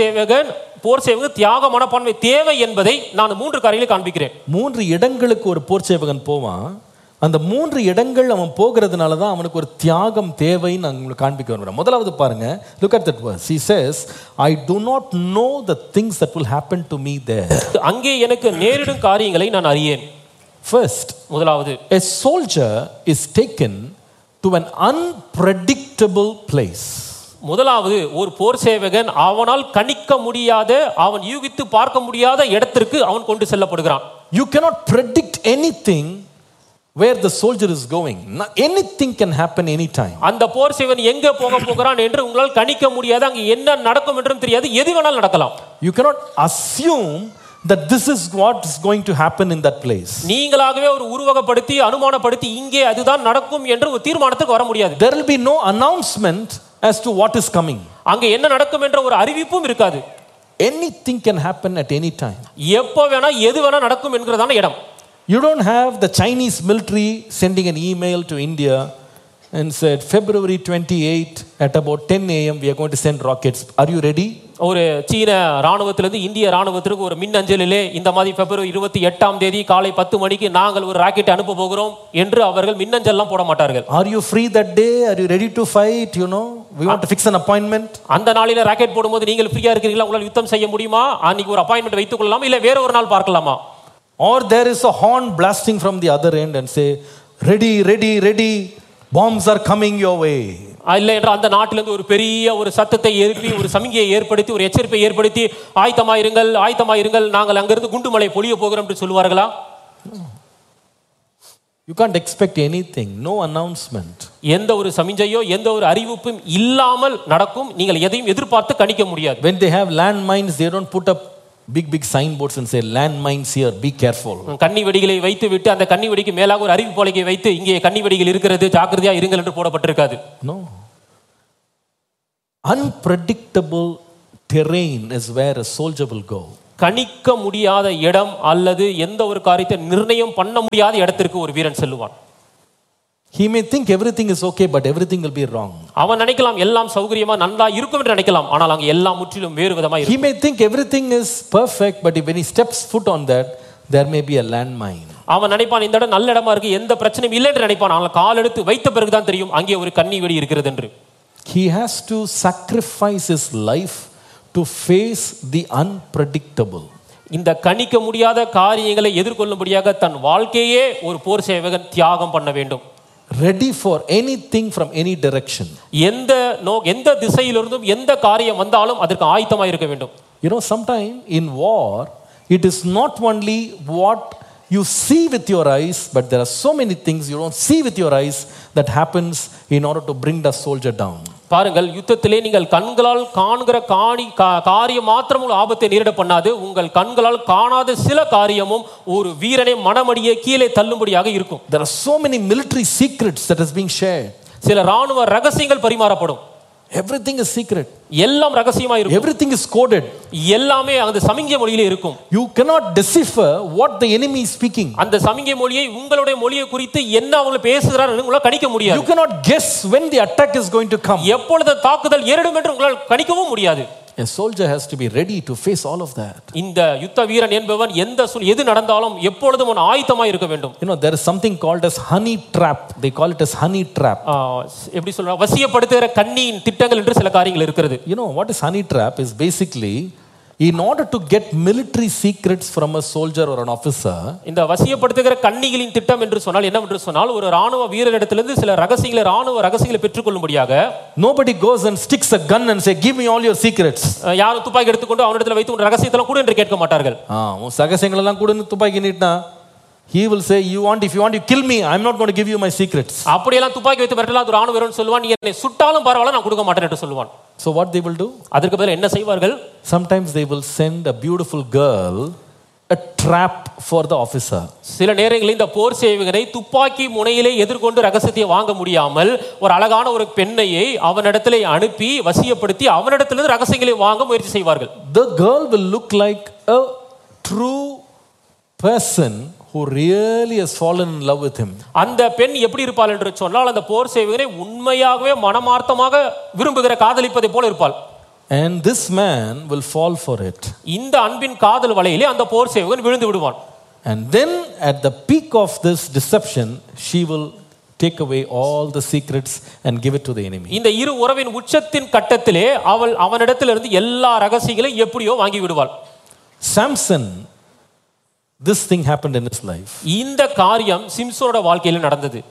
சேவகன் தியாக மனப்பான்மை தேவை என்பதை நான் 3 காரியங்களை காண்பிக்கிறேன். 3 இடங்களுக்கு ஒரு போர் சேவகன் போவான். அந்த 3 இடங்கள் அவன் போகிறதுனால தான் அவனுக்கு ஒரு தியாகம் தேவைன்னு நான் உங்களுக்கு காண்பிக்க விரும்புகிறேன். முதலாவது பாருங்க, look at that verse. He says, I do not know the things that will happen to me there. அங்கே எனக்கு நேரிடும் காரியங்களை நான் அறியேன். First, முதலாவது, a soldier is taken to an unpredictable place. முதலாவது ஒரு போர் சேவகன் அவனால் கணிக்க முடியாத, அவன் யூகித்து பார்க்க முடியாத இடத்திற்கு அவன் கொண்டு செல்லப்படுகிறான். You cannot predict anything where the soldier is going. Anything can happen anytime. அந்த போர் சேவகன் எங்க போகிறான் என்று உங்களால் கணிக்க முடியாது. அங்கே என்ன நடக்கும் என்றும் தெரியாது. எது வேணாலும் நடக்கலாம். You cannot assume that this is what is going to happen in that place. நீங்களாகவே ஒரு உருவகப்படுத்தி அனுமானப்படுத்தி இங்கே அதுதான் நடக்கும் என்று ஒரு தீர்மானத்துக்கு வர முடியாது. There will be no announcement as to what is coming. அங்கே என்ன நடக்கும் என்ற ஒரு அறிவிப்பும் இருக்காது. Anything can happen at any time. எப்போ வேணா எது வேணா நடக்கும் என்கிறதான இடம். You don't have the Chinese military sending an email to India and said February 28 at about 10 a.m. we are going to send rockets. Are you ready? ஒரு சீன ராணுவத்திலிருந்து இந்திய ராணுவத்திற்கு ஒரு மின்னஞ்சலிலே இந்த மாதிரி பிப்ரவரி 28ஆம் தேதி காலை 10 மணிக்கு நாங்கள் ஒரு ராக்கெட் அனுப்ப போகிறோம் என்று அவர்கள் மின்னஞ்சல்லாம் போட மாட்டார்கள். Are you free that day? Are you ready to fight? You know, we want to fix an appointment. அந்த நாளில ராக்கெட் போடும்போது நீங்கள் ஃப்ரீயா இருக்கீங்களா? உங்களால் யுத்தம் செய்ய முடியுமா? அன்னைக்கு ஒரு அப்பாயின்மென்ட் வைத்துக் கொள்ளலாம், இல்ல வேற ஒரு நாள் பார்க்கலாமா? Or there is a horn blasting from the other end and say, ready, ready, ready, bombs are coming your way. இல்லை என்ற அந்த நாட்டிலிருந்து ஒரு பெரிய ஒரு சத்தத்தை எழுப்பி ஒரு சமிகையை ஏற்படுத்தி ஒரு எச்சரிப்பை ஏற்படுத்தி ஆயத்தமாயிருங்கள், ஆயத்தமாயிருங்கள், நாங்கள் அங்கிருந்து குண்டுமலை பொழிய போகிறோம் என்று சொல்லுவார்களா? You can't expect anything, no announcement. எந்த ஒரு சமிஞ்சையோ எந்த ஒரு அறிவிப்பும் இல்லாமல் நடக்கும். நீங்கள் எதையும் எதிர்பார்த்து கணிக்க முடியாது. When they have landmines, they don't put up big signboards and say landmines here, be careful. கன்னி வெடிகளை வைத்து விட்டு அந்த கன்னி வெடிக்கு மேலாக ஒரு அறிவிப்பு பலகை வைத்து இங்கே கன்னி வெடிகள் இருக்கிறது, ஜாக்கிரதையா இருங்கள் என்று போடப்பட்டிருக்காது. No. Unpredictable terrain is where a soldier will go. கணிக்க முடியாத இடம் அல்லது எந்த ஒரு காரியத்தை நிர்ணயம் பண்ண முடியாத இடத்திற்கு ஒரு வீரன் செல்லுவான். He may think everything is okay, but everything will be wrong. அவன் நினைக்கலாம் எல்லாம் சௌகரியமா நன்றா இருக்கும் என்று நினைக்கலாம், ஆனால் அங்க எல்லாம் முற்றிலும் வேறு விதமா இருக்கும். He may think everything is perfect, but when he steps foot on that, there may be a landmine. அவன் நினைப்பான் இந்த இடம் நல்ல இடமா இருக்கு, எந்த பிரச்சனையும் இல்லை என்று நினைப்பான், ஆனால் கால் எடுத்து வைத்த பிறகுதான் தெரியும் அங்கே ஒரு கன்னி வெடி இருக்கிறது என்று. He has to sacrifice his life to face the unpredictable. இந்த கணிக்க முடியாத காரியங்களை எதிர்கொள்ளும்படியாக தன் வாழ்க்கையே ஒரு போர் சேவகன் தியாகம் பண்ண வேண்டும். Ready for anything from any direction. எந்த திசையிலிருந்தும் எந்த காரியம் வந்தாலும் அதற்கு ஆயத்தமாக இருக்க வேண்டும். You know, sometime in war, it is not only what you see with your eyes, but there are so many things you don't see with your eyes that happens in order to bring the soldier down. பாருங்கள், யுத்தத்திலே நீங்கள் கண்களால் காண்கிற காரியம் மாத்திரம் உங்கள் ஆபத்தை நேரிட பண்ணாது, உங்கள் கண்களால் காணாத சில காரியமும் ஒரு வீரனை மனமடியே கீழே தள்ளும்படியாக இருக்கும். There are so many military secrets that is being shared. சில ராணுவ ரகசியங்கள் பரிமாறப்படும். Everything is secret. எல்லாம் ரகசியமா இருக்கும். Everything is coded. எல்லாமே அந்த சமிஞ்சை மொழியிலே இருக்கும். You cannot decipher what the enemy is speaking. அந்த சமிஞ்சை மொழியை உங்களுடைய மொழியை குறித்து என்ன அவங்க பேசுகிறார்கள் உங்களால் கணிக்க முடியாது. You cannot guess when the attack is going to come. எப்பொழுது தாக்குதல் ஏறிடும் என்று உங்களால் கணிக்கவும் முடியாது. A soldier has to be ready to face all of that. இந்த யுத்த வீரன் என்பவன் எது நடந்தாலும் எப்பொழுதும் ஆயத்தமாய் இருக்க வேண்டும். You know, there is something called as honey trap. They call it as honey trap. எப்படி சொல்றாங்க, வசியப்படுத்துகிற கண்ணியின் திட்டங்கள் என்று சில காரியங்கள் இருக்கிறது. You know what is honey trap is basically in order to get military secrets from a soldier or an officer. இந்த வசியப்படுத்துகிற கண்ணிகளின் திட்டம் என்று சொன்னால் என்னவென்று சொன்னால், ஒரு ராணுவ வீரரிடத்திலிருந்து சில ராணுவ ரகசியங்களை பெற்றுக்கொள்ளும்படியாக Nobody goes and sticks a gun and say give me all your secrets. யாரும் துப்பாக்கி எடுத்துக்கொண்டு அவனிடத்தில் வைத்து உன் ரகசியத்தெல்லாம் கூட என்று கேட்க மாட்டார்கள். உன் ரகசியங்கள் எல்லாம் கூட துப்பாக்கி நீட்டினா he will say if you want to kill me, I'm not going to give you my secrets. அப்படியெல்லாம் துப்பாக்கி வைத்து மிரட்டலாம் ஒரு ராணுவ வீரன் சொல்லுவான், நீ என்னை சுட்டாலும் பரவாயில்லை நான் கொடுக்க மாட்டேன் என்று சொல்லுவான். So what they will do? அதற்கு பதிலா என்ன செய்வார்கள்? Sometimes they will send a beautiful girl a trap for the officer. சில நேரங்களில் இந்த போர் சேவகனை துப்பாக்கி முனையிலே எதிர்கொண்டு ரகசியத்தை வாங்க முடியாமல் ஒரு அழகான ஒரு பெண்ணையை அவனிடத்திலே அனுப்பி வசியப்படுத்தி அவனிடத்திலிருந்து ரகசியங்களை வாங்க முயற்சி செய்வார்கள். The girl will look like a true person who really has fallen in love with him. அந்த பெண் எப்படி இருப்பாள் என்று சொன்னால், அந்த போர் சேவகனை உண்மையாகவே மனமார்த்தமாக விரும்புகிற காதலிப்பதை போல இருப்பாள். And this man will fall for it. இந்த அன்பின் காதல் வலையிலே அந்த போர் சேவகன் விழுந்து விடுவான். And then at the peak of this deception, she will take away all the secrets and give it to the enemy. இந்த இரு உறவின் உச்சத்தின் கட்டத்திலே அவள் அவனிடத்திலிருந்து எல்லா ரகசியங்களையும் எப்படியோ வாங்கி விடுவாள். Samson, this thing happened in his life. இந்த காரியம் சிம்சோனோட வாழ்க்கையில் நடந்தது.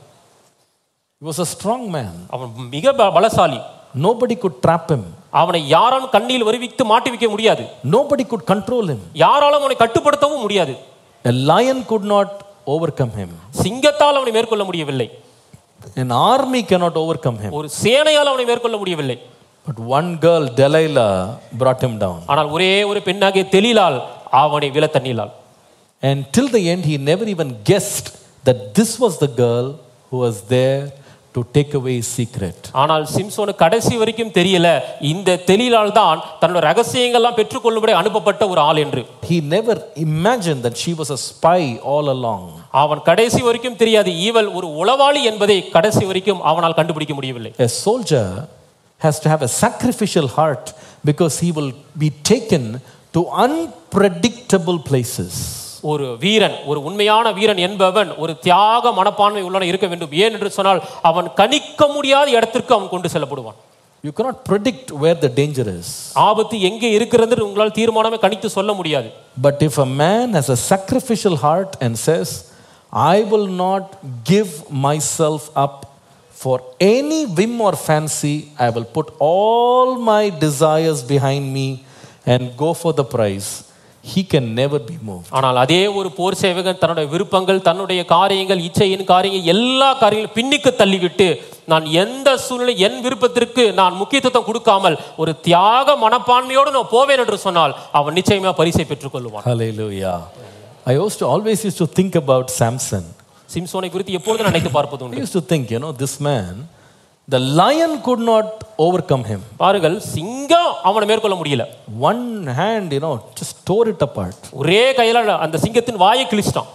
He was a strong man. அவன் மிக பலசாலி. Nobody could trap him. அவனை யாராலும் கண்ணில் வருவித்து மாட்டி வைக்க முடியாது. Nobody could control him. யாராலும் அவனை கட்டுப்படுத்தவும் முடியாது. A lion could not overcome him. சிங்கத்தால் அவனை மேற்கொள்ள முடியவில்லை. An army cannot overcome him. ஒரு சேனையால் அவனை மேற்கொள்ள முடியவில்லை. But one girl, Delilah, brought him down. ஆனால் ஒரே ஒரு பெண்ணாகிய தெலீலாள் அவனை வில தண்ணினாள். And till the end he never even guessed that this was the girl who was there to take away his secret. ஆனால் சிம்சோனு கடைசி வரைக்கும் தெரியல இந்த தெலீலாள் தான் தன்னோட ரகசியங்கள் எல்லாம் பெற்றுக்கொள்ளும்படி அனுப்பப்பட்ட ஒரு ஆள் என்று. He never imagined that she was a spy all along. அவன் கடைசி வரைக்கும் தெரியாது இவள் ஒரு உளவாளி என்பதை கடைசி வரைக்கும் அவனால் கண்டுபிடிக்க முடியவில்லை. A soldier has to have a sacrificial heart because he will be taken to unpredictable places. ஒரு வீரன், ஒரு உண்மையான வீரன் என்பவன் ஒரு தியாக மனப்பான்மை உள்ளவன் இருக்க வேண்டும். ஏன் என்று சொன்னால் அவன் கணிக்க முடியாத இடத்திற்கு அவன் கொண்டு செல்லப்படுவான். You cannot predict where the danger is. ஆபத்து எங்கே இருக்கிறது என்று உங்களால் தீர்மானமே கணித்து சொல்ல முடியாது. But if a man has a sacrificial heart and says, I will not give myself up for any whim or fancy, I will put all my desires behind me and go for the prize, he can never be moved. ஆனால் அதே ஒரு போர் சேவகன் தன்னுடைய விருப்பங்கள், தன்னுடைய காரியங்கள், இச்சையின் காரியங்கள், எல்லா காரியங்களும் பின்னுக்கு தள்ளிவிட்டு நான் எந்த சூழ்நிலை என் விருப்பத்திற்கு நான் முக்கியத்துவம் கொடுக்காமல் ஒரு தியாக மனப்பான்மையோடு நான் போவேன் என்று சொன்னால் அவன் நிச்சயமா பரிசை பெற்றுக் கொள்வான். Hallelujah. I always used to think about Samson. சிம்சோனை குறித்து எப்பொழுது நினைத்து பார்ப்பது I உண்டு. used to think, this man, the lion could not overcome him. பாருங்கள், சிங்கம் அவனை மேற்கொள்ள முடியல. One hand, just tore it apart. ஒரே கையில அந்த சிங்கத்தின் வாயை கிழிச்சிட்டான்.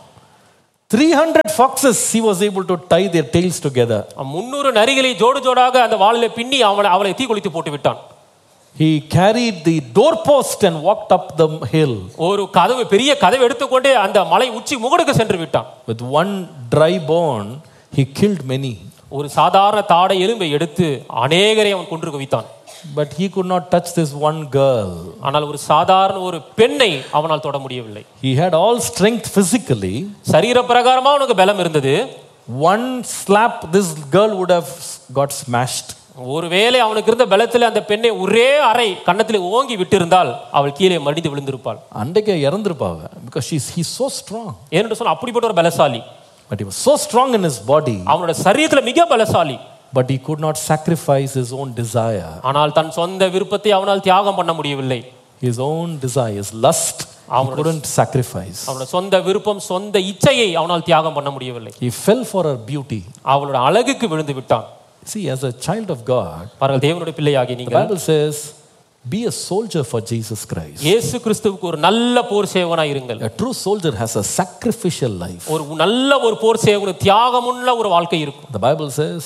300 foxes he was able to tie their tails together. 300 நரிகளை ஜோடு ஜோடாக அந்த வாளிலே பின்னி அவளை தீக்குளித்து போட்டு விட்டான். He carried the doorpost and walked up the hill. ஒரு பெரிய கதவை எடுத்துக்கொண்டே அந்த மலை உச்சி முகடுக்கு சென்று விட்டான். With one dry bone he killed many. ஒரு சாதாரண தாடை எலும்பை எடுத்து அநேகரை அவன் கொன்று குவித்தான். But he could not touch this one girl. ஆனால் ஒரு சாதாரண ஒரு பெண்ணை அவனால் தொட முடியவில்லை. He had all strength physically. சரீர பிரகாரமா அவனுக்கு பலம் இருந்தது. One slap this girl would have got smashed. ஒருவேளை அவனுக்கு இருந்த பலத்தில் அந்த பெண்ணை ஒரே அறை கன்னத்தில் ஓங்கி விட்டிருந்தால் அவள் கீழே மடிந்து விழுந்திருப்பாள். அன்றைக்கே இறந்திருப்பாங்க. Because he's so strong. ஏன்னு சொன்னா அப்படிப்பட்ட ஒரு பலசாலி. But he was so strong in his body. அவனோட சரீரத்துல மிக பலசாலி. But he could not sacrifice his own desire. ஆனால் தன் சொந்த விருப்பத்தை அவனால் தியாகம் பண்ண முடியவில்லை. His own desire, his lust, he couldn't sacrifice. அவனோட சொந்த விருப்பம், சொந்த இச்சையை அவனால் தியாகம் பண்ண முடியவில்லை. He fell for her beauty. அவளோட அழகுக்கு விழுந்து விட்டான். See, as a child of God, பாருங்கள், தேவனுடைய பிள்ளையாகி the நீங்கள் Bible says, be a soldier for Jesus Christ. இயேசு கிறிஸ்துவுக்கு ஒரு நல்ல போர் சேவகனாய் இருங்கள். A true soldier has a sacrificial life. ஒரு நல்ல ஒரு போர் சேவகனுக்கு தியாகமுள்ள ஒரு வாழ்க்கை இருக்கும். The Bible says,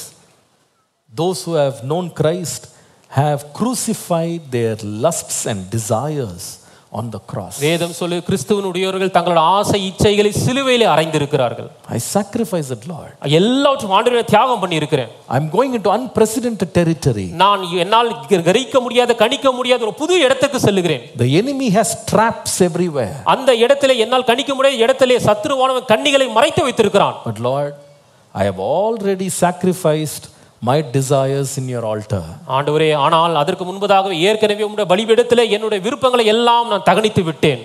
those who have known Christ have crucified their lusts and desires on the cross. வேதம் சொல்லு, கிறிஸ்துவினுடையவர்கள் தங்களோட ஆசை இச்சைகளை சிலுவையிலே அறைந்திருக்கிறார்கள். I sacrifice it, Lord. எல்லாவற்றையும் ஆண்டவரே தியாகம் பண்ணி இருக்கிறேன். I'm going into unprecedented territory. நான் என்னால் கிரகிக்க முடியாத, கணிக்க முடியாத ஒரு புது இடத்துக்கு செல்லுகிறேன். The enemy has traps everywhere. அந்த இடத்திலே என்னால் கணிக்க முடியாத இடத்திலே சத்துருவானவன் கண்ணிகளை மறைத்து வைத்திருக்கிறான். But Lord, I have already sacrificed my desires in your altar. ஆண்டவரே, ஆனால் அதற்கு முன்பதாக ஏற்கனவே உம்முடைய பலிபீடத்திலே என்னுடைய விருப்பங்களை எல்லாம் நான் தகனித்து விட்டேன்.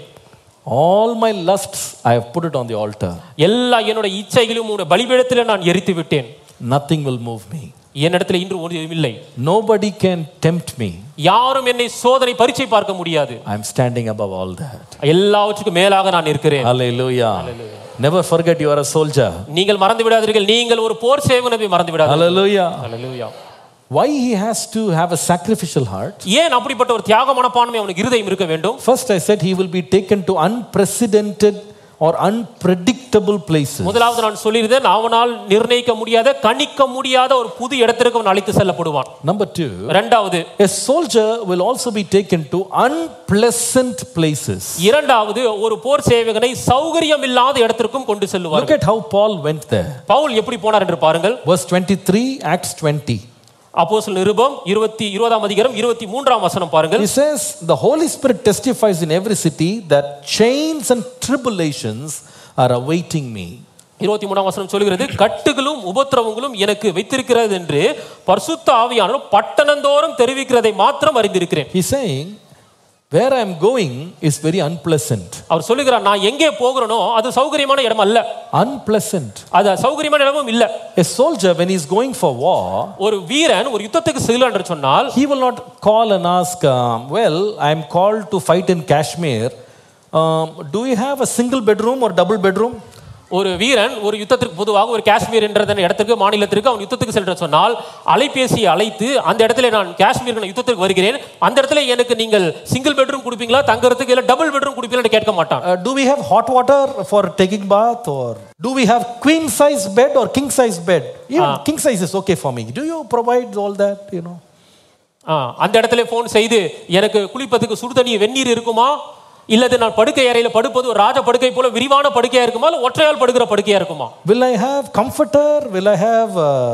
All my lusts I have put it on the altar. எல்லா என்னோட இச்சைகளையும் உம்முடைய பலிபீடத்திலே நான் எரித்து விட்டேன். Nothing will move me. என்னிடத்தில் இன்று ஒன்றும் இல்லை. Nobody can tempt me. யாரும் என்னை சோதனை பரீட்சை பார்க்க முடியாது. I am standing above all that. எல்லாவற்றுக்கும் மேலாக நான் இருக்கிறேன். Hallelujah. Never forget you are a soldier. நீங்கள் மறந்து விடாதீர்கள், நீங்கள் ஒரு போர் சேவகனை மறந்து விடாதீர்கள். Hallelujah. Hallelujah. Why he has to have a sacrificial heart? ஏன் அப்படிப்பட்ட ஒரு தியாக மனப்பான்மை அவனுக்கு இருதயம் இருக்க வேண்டும்? First I said he will be taken to unprecedented or unpredictable places. முதலாவது நான் சொல்லியிருந்தேன், அவனால் நிர்ணயிக்க முடியாத, கணிக்க முடியாத ஒரு புது இடத்திற்கு அவன் அழைத்து செல்லப்படுவான். Number 2, இரண்டாவது, a soldier will also be taken to unpleasant places. இரண்டாவது, ஒரு போர் சேவகனை சௌகரியம் இல்லாத இடத்திற்கும் கொண்டு செல்வார். Look at how Paul went there. Pavul எப்படி போனார் என்று பாருங்கள். Verse 23, Acts 20. அப்போஸ்தலர் நிருபம் 20ஆம் அதிகாரம் 23ஆம் வசனம் பாருங்கள். He says, the Holy Spirit testifies in every city that chains and tribulations are awaiting me. 23ஆம் வசனம் சொல்கிறது, கட்டுகளும் உபத்திரவங்களும் எனக்கு வைத்திருக்கிறது என்று பரிசுத்த ஆவியானவர் பட்டணந்தோறும் தெரிவிக்கிறதை மாத்திரம் அறிந்திருக்கிறேன். He's saying, where I am going is very unpleasant. அவர் சொல்லுகிறார், நான் எங்கே போகிறேனோ அது சௌகரியமான இடம் அல்ல. Unpleasant. அது சௌகரியமான இடமும் இல்ல. A soldier, when he is going for war, ஒரு வீரன் ஒரு யுத்தத்துக்கு செல்ல என்று சொன்னால், he will not call and ask, well, I am called to fight in Kashmir. Do you have a single bedroom or double bedroom? ஒரு வீரன் ஒரு யுத்தத்திற்கு, பொதுவாக ஒரு காஷ்மீர் என்ற இடத்திற்கு, மாநிலத்திற்கு அவன் யுத்தத்துக்கு செல்ற சொன்னால் அலைபேசியை அழைத்து, அந்த இடத்துல நான் காஷ்மீர் யுத்தத்துக்கு வருகிறேன், அந்த இடத்துல எனக்கு நீங்கள் சிங்கிள் பெட்ரூம் கொடுப்பீங்களா தங்கறதுக்கு, இல்ல டபுள் பெட்ரூம் கொடுப்பீங்களா கேட்க மாட்டான். Do we have hot water for taking bath, or do we have queen size bed or king size bed? Even king size is okay for me. Do you provide all that, அந்த இடத்துல phone செய்து, எனக்கு குளிப்பதுக்கு சுடு தண்ணி வெந்நீர் இருக்குமா, இல்லது நான் படுக்கை அறையில படுப்பது ஒரு ராஜ படுக்கை போல விரிவான படுக்கையா இருக்குமா, இல்ல ஒற்றையால் படுக்கிற படுக்கையா இருக்குமா? Will I have comforter? Will I have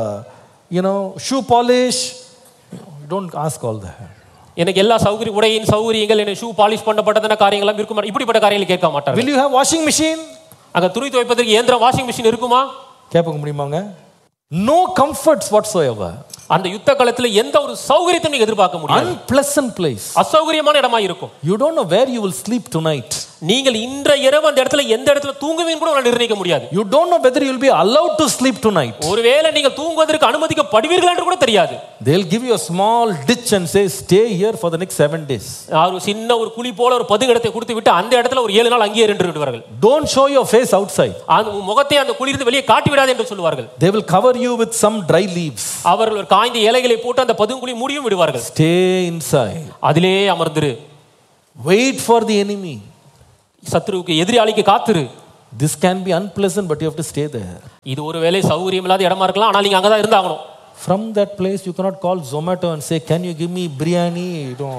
shoe polish? You don't ask all that. எனக்கு எல்லா சௌகரிய, உடையின் சௌகரியங்கள், என்ன ஷூ பாலிஷ் பண்ணப்பட்டதான காரியங்கள் எல்லாம் இருக்குமா? இப்படிப்பட்ட காரியங்களை கேட்க மாட்டாங்க. Will you have washing machine? அங்க துணி துவைப்பதற்கு இயந்திரம், வாஷிங் மிஷின் இருக்குமா? கேட்க முடியுமாங்க? No comforts whatsoever. அந்த யுத்த காலத்துல எந்த ஒரு சௌகரியத்தையும் நீங்க எதிர்பார்க்க முடியாது. Unpleasant place. அசௌகரியமான இடமா இருக்கும். You don't know where you will sleep tonight. நீங்கள் இன்ற இரவு அந்த இடத்துல எந்த இடத்துல தூங்குவீங்கன்னு கூட நிர்ணயிக்க முடியாது. You don't know whether you will be allowed to sleep tonight. ஒருவேளை நீங்கள் தூங்குவதற்கு அனுமதிக்கப்படுவீர்கள் என்று கூட தெரியாது. They'll give you a small ditch and say stay here for the next 7 days. ஒரு சின்ன ஒரு குழி போல ஒரு பதுங்கிடத்தை கொடுத்து விட்டு அந்த இடத்துல ஒரு 7 நாள் அங்கேயே இருந்து விடுவார்கள். Don't show your face outside. அந்த முகத்தை அந்த குழியிலிருந்து வெளியே காட்டி விடாதே என்று சொல்வார்கள். They will cover you with some dry leaves. அவர்கள் ஒரு காய்ந்த இலைகளை போட்டு அந்த பதுங்குழி மூடியும் விடுவார்கள். Stay inside. அதிலே அமர்ந்திரு. Wait for the enemy. சத்துருவுக்கு எதிராளிக்கு காத்திரு. This can be unpleasant, but you have to stay there. இது ஒருவேளை சௌகரியம் இல்லாத இடமா இருக்கலாம், ஆனால் நீங்க அங்கதான் இருந்தாகணும். From that place you cannot call Zomato and say can you give me biryani. No.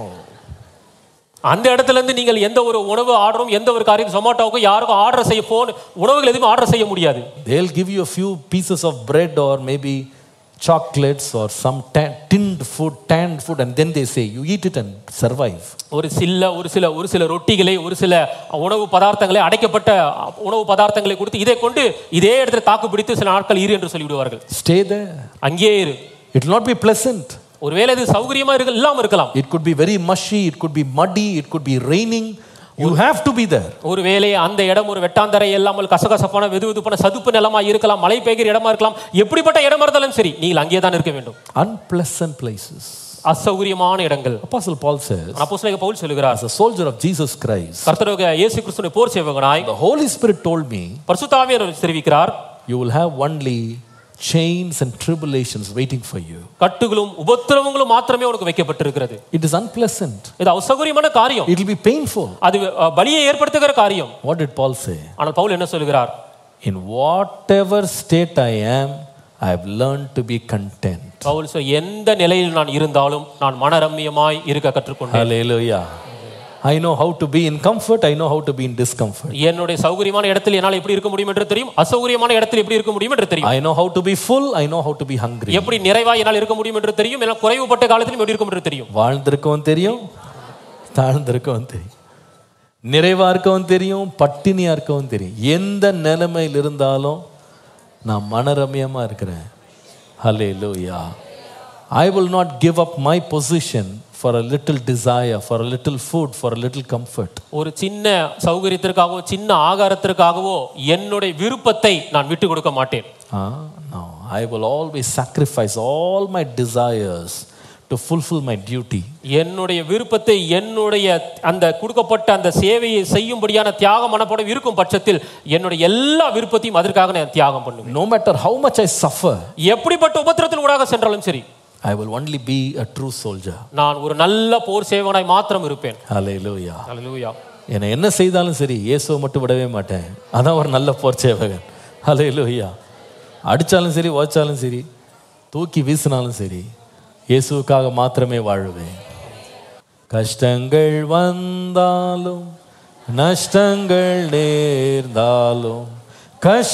அந்த இடத்துல இருந்து நீங்கள் எந்த ஒரு உணவு ஆர்டரும் எந்த ஒரு காரியம் ஜொமேட்டோவுக்கு யாருக்கும் ஆர்டர் செய்ய போன் உணவுகள் எதுவும் ஆர்டர் செய்ய முடியாது. They'll give you a few pieces of bread or maybe chocolates or some tanned food and then they say you eat it and survive. ஒரு சில ரொட்டிகளை ஒரு சில உணவு பதார்த்தங்களை அடைக்கப்பட்ட உணவு பதார்த்தங்களை கொடுத்து இதை கொண்டு இதே இடத்துல தாக்கு பிடித்து சில நாட்கள் இரு என்று சொல்லிவிடுவார்கள். Stay there. அங்கேயே இரு. It will not be pleasant. ஒருவேளை இது சௌகரியமா இல்லாம இருக்கலாம். It could be very mushy, it could be muddy, it could be raining. You have to be there. ஒருவேளை அந்த இடம் ஒரு வெட்டாந்தரை இல்லாமல் கசகசப்பான வெதுவெதுப்பான சதுப்பு நிலமா இருக்கலாம், மழை பெய்கிற இடமா இருக்கலாம், எப்படிப்பட்ட இடமா இருந்தாலும் சரி நீங்கள் அங்கேயே தான் இருக்க வேண்டும். Unpleasant places. அசௌகரியமான இடங்கள். Apostle Paul says, அப்போஸ்தலனாகிய பவுல் சொல்கிறார், as a soldier of Jesus Christ, கர்த்தராகிய இயேசு கிறிஸ்துவின் போர் சேவகனாய், the Holy Spirit told me, பரிசுத்த ஆவியானவர் தெரிவிக்கிறார், you will have only chains and tribulations waiting for you. கட்டுகளும் உபத்திரவங்களும் மாத்திரமே உனக்கு வைக்கப்பட்டிருக்கிறது. It is unpleasant. இது அசௌகரியமான காரியம். It will be painful. அது பலியை ஏற்படுத்துகிற காரியம். What did Paul say? ஆனால் பவுல் என்ன சொல்கிறார்? In whatever state I am, I have learned to be content. Pavul எந்த நிலையில் நான் இருந்தாலும் நான் மனரம்மியமாய் இருக்க கற்றுக்கொண்டேன். Hallelujah. I know how to be in comfort, I know how to be in discomfort. என்னுடைய சௌகரியமான இடத்தில் என்னால் எப்படி இருக்க முடியும் என்று தெரியும், அசௌகரியமான இடத்தில் எப்படி இருக்க முடியும் என்று தெரியும். I know how to be full, I know how to be hungry. எப்படி நிறைவாய் என்னால் இருக்க முடியும் என்று தெரியும், என்னால் குறைவுபட்ட காலத்திலும் எப்படி இருக்கும் என்று தெரியும். வாழ்ந்திருக்கவும் தெரியும், தாழ்ந்திருக்கவும் தெரியும், நிறைவா இருக்கவும் தெரியும், பட்டினியா இருக்கவும் தெரியும். எந்த நிலைமையில் இருந்தாலும் நான் மனரம்யமா இருக்கிறேன். Hallelujah. I will not give up my position for a little desire, for a little food, for a little comfort. ஒரு சின்ன சௌகரியத்திற்காகவோ சின்ன ஆகாரத்திற்காகவோ என்னுடைய விருப்பத்தை நான் விட்டு கொடுக்க மாட்டேன். No, I will always sacrifice all my desires to fulfill my duty. என்னுடைய விருப்பத்தை என்னுடைய அந்த கொடுக்கப்பட்ட அந்த சேவையை செய்யும்படியான தியாகம் மனப்போட இருக்கும் பட்சத்தில் என்னுடைய எல்லா விருப்பத்தையும் அதற்காக நான் தியாகம் பண்ணுவேன். No matter how much I suffer, எப்படிப்பட்ட உபத்திரத்தில் ஊடாக சென்றாலும் சரி, I will only be a true soldier. நான் ஒரு நல்ல போர் சேவகனாய் மாத்திரம் இருப்பேன். Hallelujah. Hallelujah. என்ன செய்தாலும் சரி இயேசுவை மட்டும் விடவே மாட்டேன். அதான் ஒரு நல்ல போர் சேவகன். Hallelujah. அடிச்சாலும் சரி, ஓச்சாலும் சரி, தூக்கி வீசினாலும் சரி, இயேசுவுக்காக மாத்திரமே வாழுவேன். கஷ்டங்கள் வந்தாலும் நஷ்டங்கள் நேர்ந்தாலும்